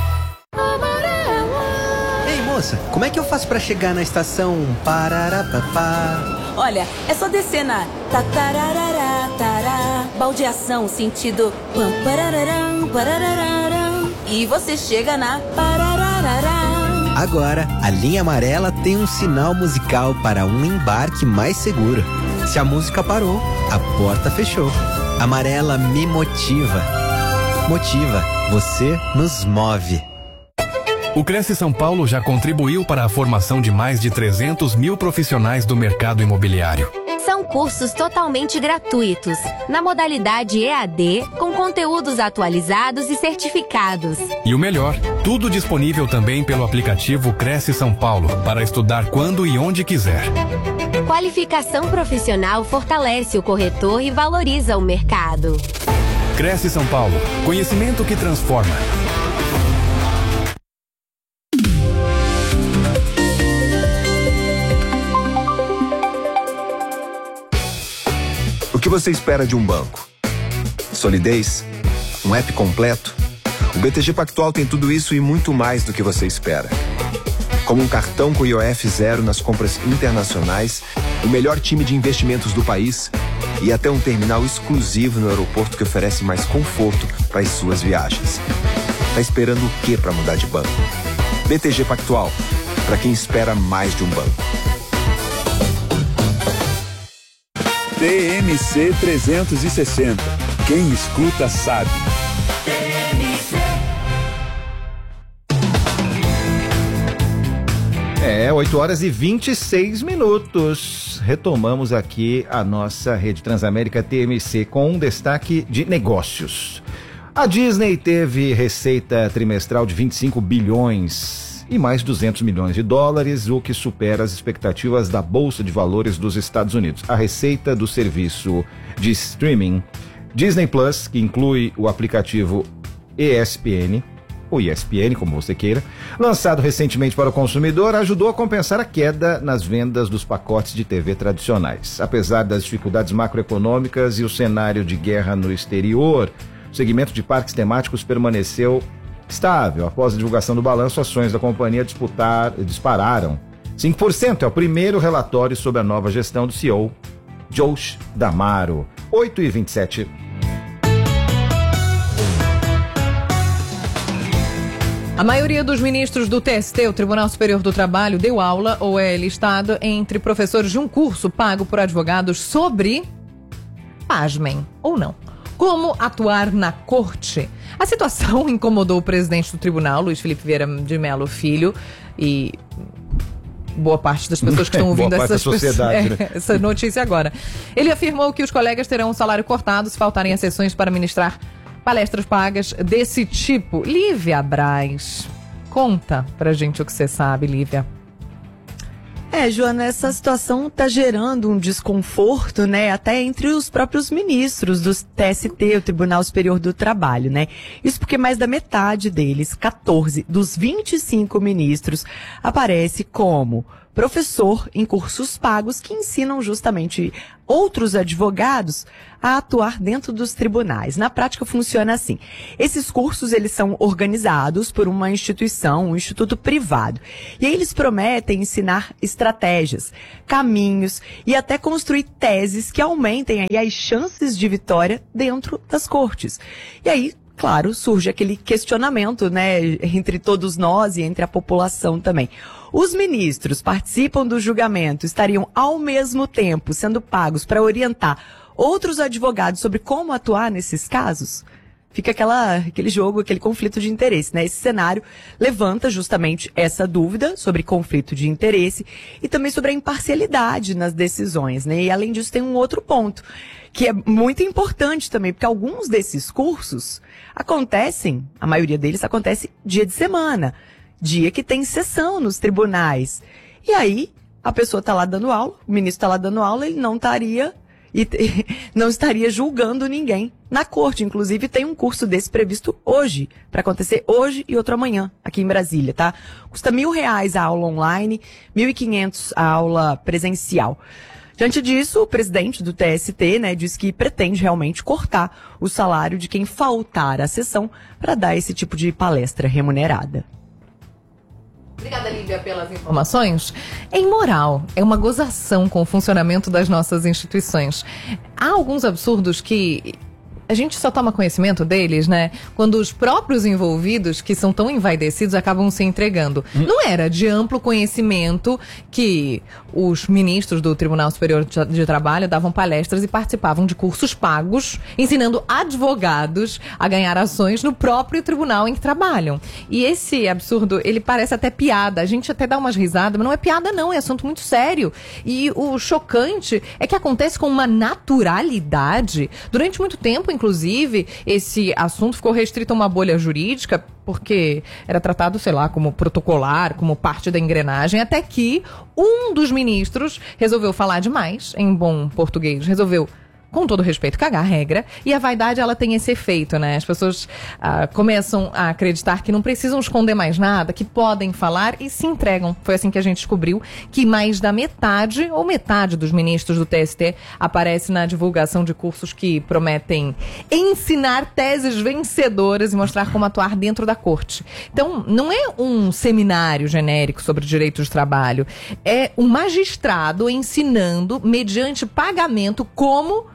Ei, moça, como é que eu faço pra chegar na estação Pararapapá? Olha, é só descer na tatararará, tará, baldeação, sentido pam, parararam, parararam, e você chega na parararará. Agora, a linha amarela tem um sinal musical para um embarque mais seguro. Se a música parou, a porta fechou. Amarela me motiva. Motiva, você nos move. O Cresce São Paulo já contribuiu para a formação de mais de trezentos mil profissionais do mercado imobiliário. São cursos totalmente gratuitos, na modalidade E A D, com conteúdos atualizados e certificados. E o melhor, tudo disponível também pelo aplicativo Cresce São Paulo, para estudar quando e onde quiser. Qualificação profissional fortalece o corretor e valoriza o mercado. Cresce São Paulo, conhecimento que transforma. O que você espera de um banco? Solidez? Um app completo? O B T G Pactual tem tudo isso e muito mais do que você espera. Como um cartão com I O F zero nas compras internacionais, o melhor time de investimentos do país e até um terminal exclusivo no aeroporto que oferece mais conforto para as suas viagens. Tá esperando o que para mudar de banco? B T G Pactual, para quem espera mais de um banco. T M C trezentos e sessenta. Quem escuta sabe. É, oito horas e vinte e seis minutos. Retomamos aqui a nossa rede Transamérica T M C com um destaque de negócios. A Disney teve receita trimestral de vinte e cinco bilhões e mais duzentos milhões de dólares, o que supera as expectativas da Bolsa de Valores dos Estados Unidos. A receita do serviço de streaming Disney Plus, que inclui o aplicativo E S P N, ou E S P N, como você queira, lançado recentemente para o consumidor, ajudou a compensar a queda nas vendas dos pacotes de T V tradicionais. Apesar das dificuldades macroeconômicas e o cenário de guerra no exterior, o segmento de parques temáticos permaneceu estável. Após a divulgação do balanço, ações da companhia disputar, dispararam cinco por cento. É o primeiro relatório sobre a nova gestão do C E O, Josh D'Amaro. oito e vinte e sete. A maioria dos ministros do T S T, o Tribunal Superior do Trabalho, deu aula ou é listado entre professores de um curso pago por advogados sobre, pasmem ou não, Como atuar na corte? A situação incomodou o presidente do tribunal, Luiz Felipe Vieira de Mello Filho, e boa parte das pessoas que estão ouvindo essas pessoas, é, né? essa notícia agora. Ele afirmou que os colegas terão um salário cortado se faltarem a sessões para ministrar palestras pagas desse tipo. Lívia Braz, conta pra gente o que você sabe, Lívia. É, Joana, essa situação está gerando um desconforto, né, até entre os próprios ministros do T S T, o Tribunal Superior do Trabalho, né? Isso porque mais da metade deles, quatorze dos vinte e cinco ministros, aparece como professor em cursos pagos que ensinam justamente outros advogados a atuar dentro dos tribunais. Na prática funciona assim. Esses cursos, eles são organizados por uma instituição, um instituto privado. E aí eles prometem ensinar estratégias, caminhos e até construir teses que aumentem aí as chances de vitória dentro das cortes. E aí, claro, surge aquele questionamento, né, entre todos nós e entre a população também. Os ministros participam do julgamento, estariam ao mesmo tempo sendo pagos para orientar outros advogados sobre como atuar nesses casos? Fica aquela, aquele jogo, aquele conflito de interesse, né? Esse cenário levanta justamente essa dúvida sobre conflito de interesse e também sobre a imparcialidade nas decisões, né? E além disso tem um outro ponto, que é muito importante também, porque alguns desses cursos acontecem, a maioria deles acontece dia de semana, dia que tem sessão nos tribunais. E aí, a pessoa está lá dando aula, o ministro está lá dando aula, ele não estaria, e não estaria julgando ninguém na corte. Inclusive, tem um curso desse previsto hoje, para acontecer hoje e outro amanhã, aqui em Brasília, tá? Custa mil reais a aula online, mil e quinhentos a aula presencial. Diante disso, o presidente do T S T, né, diz que pretende realmente cortar o salário de quem faltar à sessão para dar esse tipo de palestra remunerada. Obrigada, Lívia, pelas informações. É imoral, é uma gozação com o funcionamento das nossas instituições. Há alguns absurdos que a gente só toma conhecimento deles, né, quando os próprios envolvidos, que são tão envaidecidos, acabam se entregando. Hum. Não era de amplo conhecimento que os ministros do Tribunal Superior de Trabalho davam palestras e participavam de cursos pagos, ensinando advogados a ganhar ações no próprio tribunal em que trabalham. E esse absurdo, ele parece até piada. A gente até dá umas risadas, mas não é piada não, é assunto muito sério. E o chocante é que acontece com uma naturalidade. Durante muito tempo, inclusive, esse assunto ficou restrito a uma bolha jurídica, porque era tratado, sei lá, como protocolar, como parte da engrenagem, até que um dos ministros resolveu falar demais, em bom português, resolveu, com todo respeito, cagar a regra, e a vaidade, ela tem esse efeito, né? As pessoas ah, começam a acreditar que não precisam esconder mais nada, que podem falar e se entregam. Foi assim que a gente descobriu que mais da metade, ou metade dos ministros do T S T aparece na divulgação de cursos que prometem ensinar teses vencedoras e mostrar como atuar dentro da corte. Então, não é um seminário genérico sobre direitos de trabalho, é um magistrado ensinando, mediante pagamento, como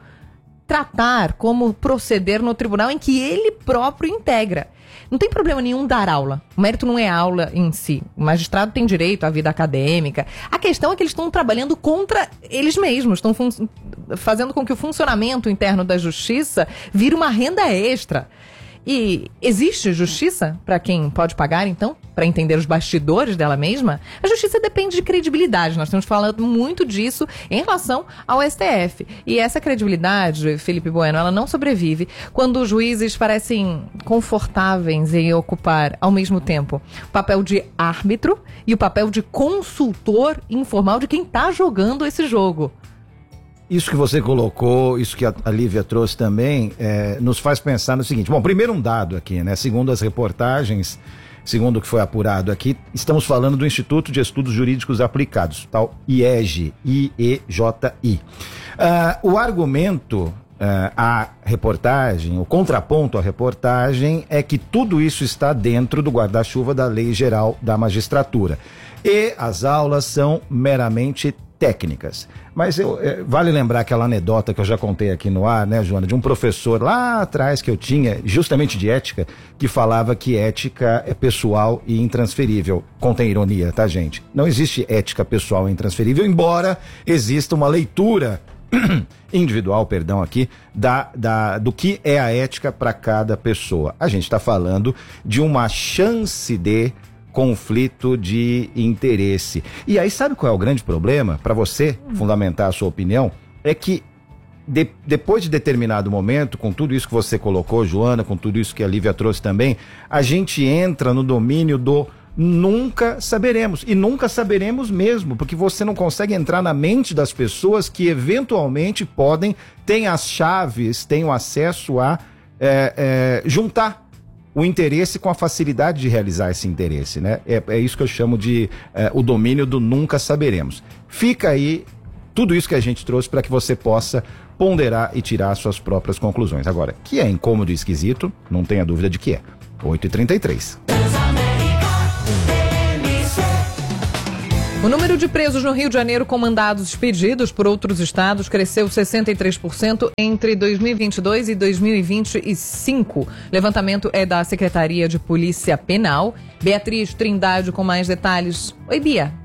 tratar, como proceder no tribunal em que ele próprio integra. Não tem problema nenhum dar aula. O mérito não é a aula em si. O magistrado tem direito à vida acadêmica. A questão é que eles estão trabalhando contra eles mesmos. Estão fun- fazendo com que o funcionamento interno da justiça vire uma renda extra. E existe justiça para quem pode pagar, então? Para entender os bastidores dela mesma? A justiça depende de credibilidade. Nós estamos falando muito disso em relação ao S T F. E essa credibilidade, Felipe Bueno, ela não sobrevive quando os juízes parecem confortáveis em ocupar, ao mesmo tempo, o papel de árbitro e o papel de consultor informal de quem está jogando esse jogo. Isso que você colocou, isso que a, a Lívia trouxe também, é, nos faz pensar no seguinte. Bom, primeiro um dado aqui, né? Segundo as reportagens, segundo o que foi apurado aqui, estamos falando do Instituto de Estudos Jurídicos Aplicados, tal I E J I, I E J I. Uh, o argumento, uh, a reportagem, o contraponto à reportagem é que tudo isso está dentro do guarda-chuva da Lei Geral da Magistratura. E as aulas são meramente técnicas. Mas eu, é, vale lembrar aquela anedota que eu já contei aqui no ar, né, Joana, de um professor lá atrás que eu tinha, justamente de ética, que falava que ética é pessoal e intransferível. Contém ironia, tá, gente? Não existe ética pessoal e intransferível, embora exista uma leitura individual, perdão, aqui, da, da, do que é a ética para cada pessoa. A gente está falando de uma chance de conflito de interesse. E aí, sabe qual é o grande problema? Para você fundamentar a sua opinião, é que de, depois de determinado momento, com tudo isso que você colocou, Joana, com tudo isso que a Lívia trouxe também, a gente entra no domínio do nunca saberemos. E nunca saberemos mesmo, porque você não consegue entrar na mente das pessoas que eventualmente podem, têm as chaves, têm o acesso a é, é, juntar o interesse com a facilidade de realizar esse interesse, né? É, é isso que eu chamo de é, o domínio do nunca saberemos. Fica aí tudo isso que a gente trouxe para que você possa ponderar e tirar suas próprias conclusões. Agora, que é incômodo e esquisito, não tenha dúvida de que é. oito e trinta e três. O número de presos no Rio de Janeiro com mandados expedidos por outros estados cresceu sessenta e três por cento entre dois mil e vinte e dois e dois mil e vinte e cinco. Levantamento é da Secretaria de Polícia Penal. Beatriz Trindade com mais detalhes. Oi, Bia.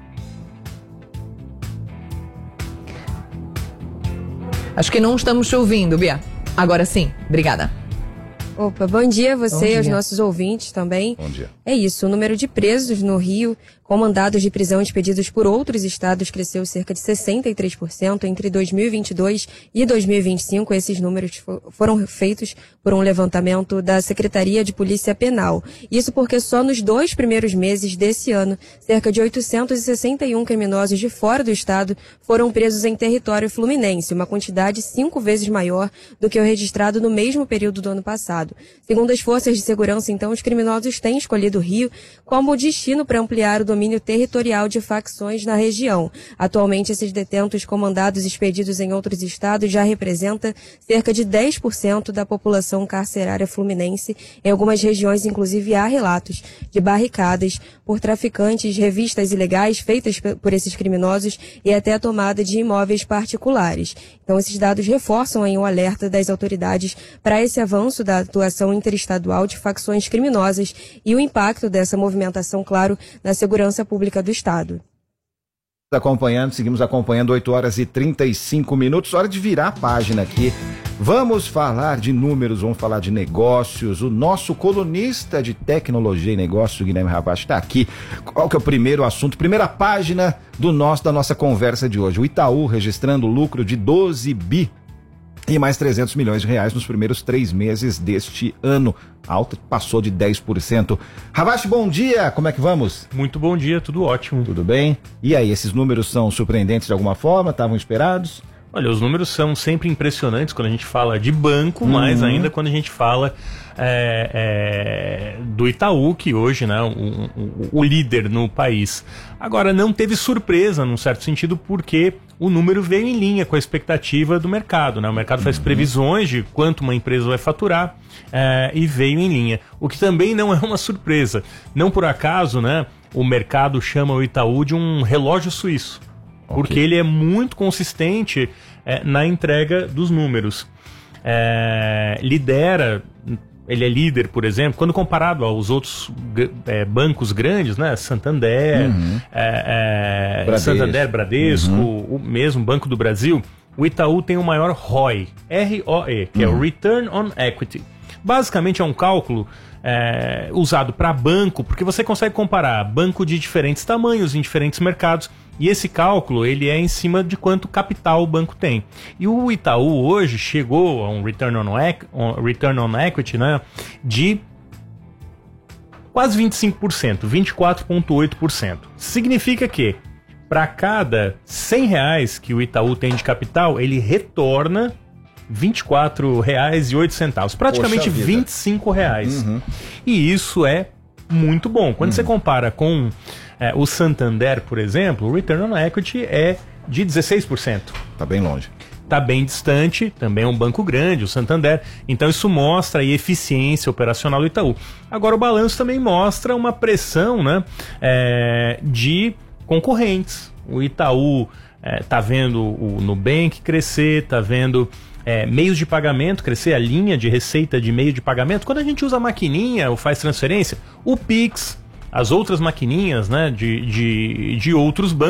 Acho que não estamos te ouvindo, Bia. Agora sim, obrigada. Opa, bom dia a você e aos dia. nossos ouvintes também. Bom dia. É isso, o número de presos no Rio com mandados de prisão expedidos por outros estados cresceu cerca de sessenta e três por cento entre dois mil e vinte e dois e dois mil e vinte e cinco. Esses números foram feitos por um levantamento da Secretaria de Polícia Penal. Isso porque só nos dois primeiros meses desse ano, cerca de oitocentos e sessenta e um criminosos de fora do estado foram presos em território fluminense, uma quantidade cinco vezes maior do que o registrado no mesmo período do ano passado. Segundo as forças de segurança, então, os criminosos têm escolhido o Rio como destino para ampliar o domínio territorial de facções na região. Atualmente, esses detentos com mandados expedidos em outros estados já representam cerca de dez por cento da população carcerária fluminense. Em algumas regiões, inclusive, há relatos de barricadas por traficantes, revistas ilegais feitas por esses criminosos e até a tomada de imóveis particulares. Então, esses dados reforçam aí o alerta das autoridades para esse avanço da atuação interestadual de facções criminosas e o impacto dessa movimentação, claro, na segurança pública do Estado. Acompanhando, seguimos acompanhando, oito horas e trinta e cinco minutos, hora de virar a página aqui. Vamos falar de números, vamos falar de negócios. O nosso colunista de tecnologia e negócios, Guilherme Rabacho, está aqui. Qual que é o primeiro assunto? Primeira página do nosso, da nossa conversa de hoje. O Itaú registrando lucro de doze bi e mais trezentos milhões de reais nos primeiros três meses deste ano. Alta passou de dez por cento. Rabacho, bom dia, como é que vamos? Muito bom dia, tudo ótimo. Tudo bem? E aí, esses números são surpreendentes de alguma forma? Estavam esperados? Olha, os números são sempre impressionantes quando a gente fala de banco, uhum. mas ainda quando a gente fala é, é, do Itaú, que hoje, né, o, o, o líder no país. Agora, não teve surpresa, num certo sentido, porque o número veio em linha com a expectativa do mercado, né? O mercado faz previsões de quanto uma empresa vai faturar é, e veio em linha. O que também não é uma surpresa. Não por acaso, né, o mercado chama o Itaú de um relógio suíço. Porque ele é muito consistente é, na entrega dos números. É, lidera, ele é líder, por exemplo, quando comparado aos outros é, bancos grandes, né? Santander, uhum. é, é, Bradesco. Santander, Bradesco, uhum. o mesmo Banco do Brasil, o Itaú tem o maior R O I, R O E, que uhum. é o Return on Equity. Basicamente é um cálculo é, usado para banco, porque você consegue comparar banco de diferentes tamanhos em diferentes mercados. E esse cálculo, ele é em cima de quanto capital o banco tem. E o Itaú hoje chegou a um return on, equ- on, return on equity, né, de quase vinte e cinco por cento, vinte e quatro vírgula oito por cento. Significa que para cada cem reais que o Itaú tem de capital, ele retorna vinte e quatro reais e oito centavos, praticamente vinte e cinco reais. Uhum. E isso é muito bom. Quando uhum. você compara com é, o Santander, por exemplo, o Return on Equity é de dezesseis por cento. Tá bem longe. Tá bem distante, também é um banco grande, o Santander. Então isso mostra a eficiência operacional do Itaú. Agora o balanço também mostra uma pressão, né, é, de concorrentes. O Itaú é, tá vendo o Nubank crescer, tá vendo É, meios de pagamento, crescer a linha de receita de meio de pagamento. Quando a gente usa a maquininha ou faz transferência, o Pix, as outras maquininhas, né, de, de, de outros bancos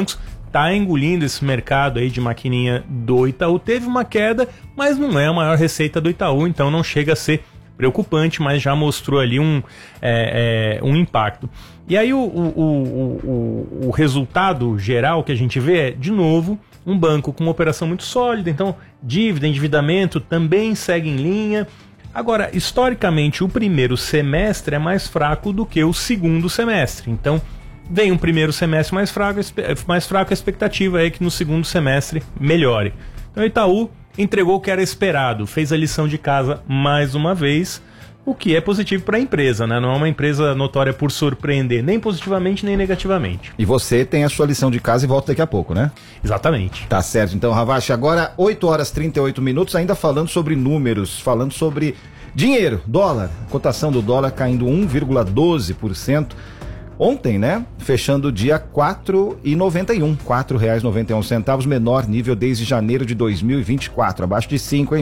tá engolindo esse mercado aí de maquininha do Itaú. Teve uma queda, mas não é a maior receita do Itaú, então não chega a ser preocupante, mas já mostrou ali um, é, é, um impacto. E aí o, o, o, o, o resultado geral que a gente vê é, de novo, um banco com uma operação muito sólida, então dívida, endividamento também segue em linha. Agora, historicamente, o primeiro semestre é mais fraco do que o segundo semestre, então vem um primeiro semestre mais fraco, mais fraco, a expectativa é que no segundo semestre melhore. Então o Itaú entregou o que era esperado, fez a lição de casa mais uma vez, o que é positivo para a empresa, né? Não é uma empresa notória por surpreender, nem positivamente nem negativamente. E você tem a sua lição de casa e volta daqui a pouco, né? Exatamente. Tá certo, então, Ravache, agora oito horas e trinta e oito minutos, ainda falando sobre números, falando sobre dinheiro, dólar, cotação do dólar caindo um vírgula doze por cento. Ontem, né? Fechando o dia quatro reais e noventa e um, quatro reais e noventa e um centavos, menor nível desde janeiro de dois mil e vinte e quatro, abaixo de cinco, hein?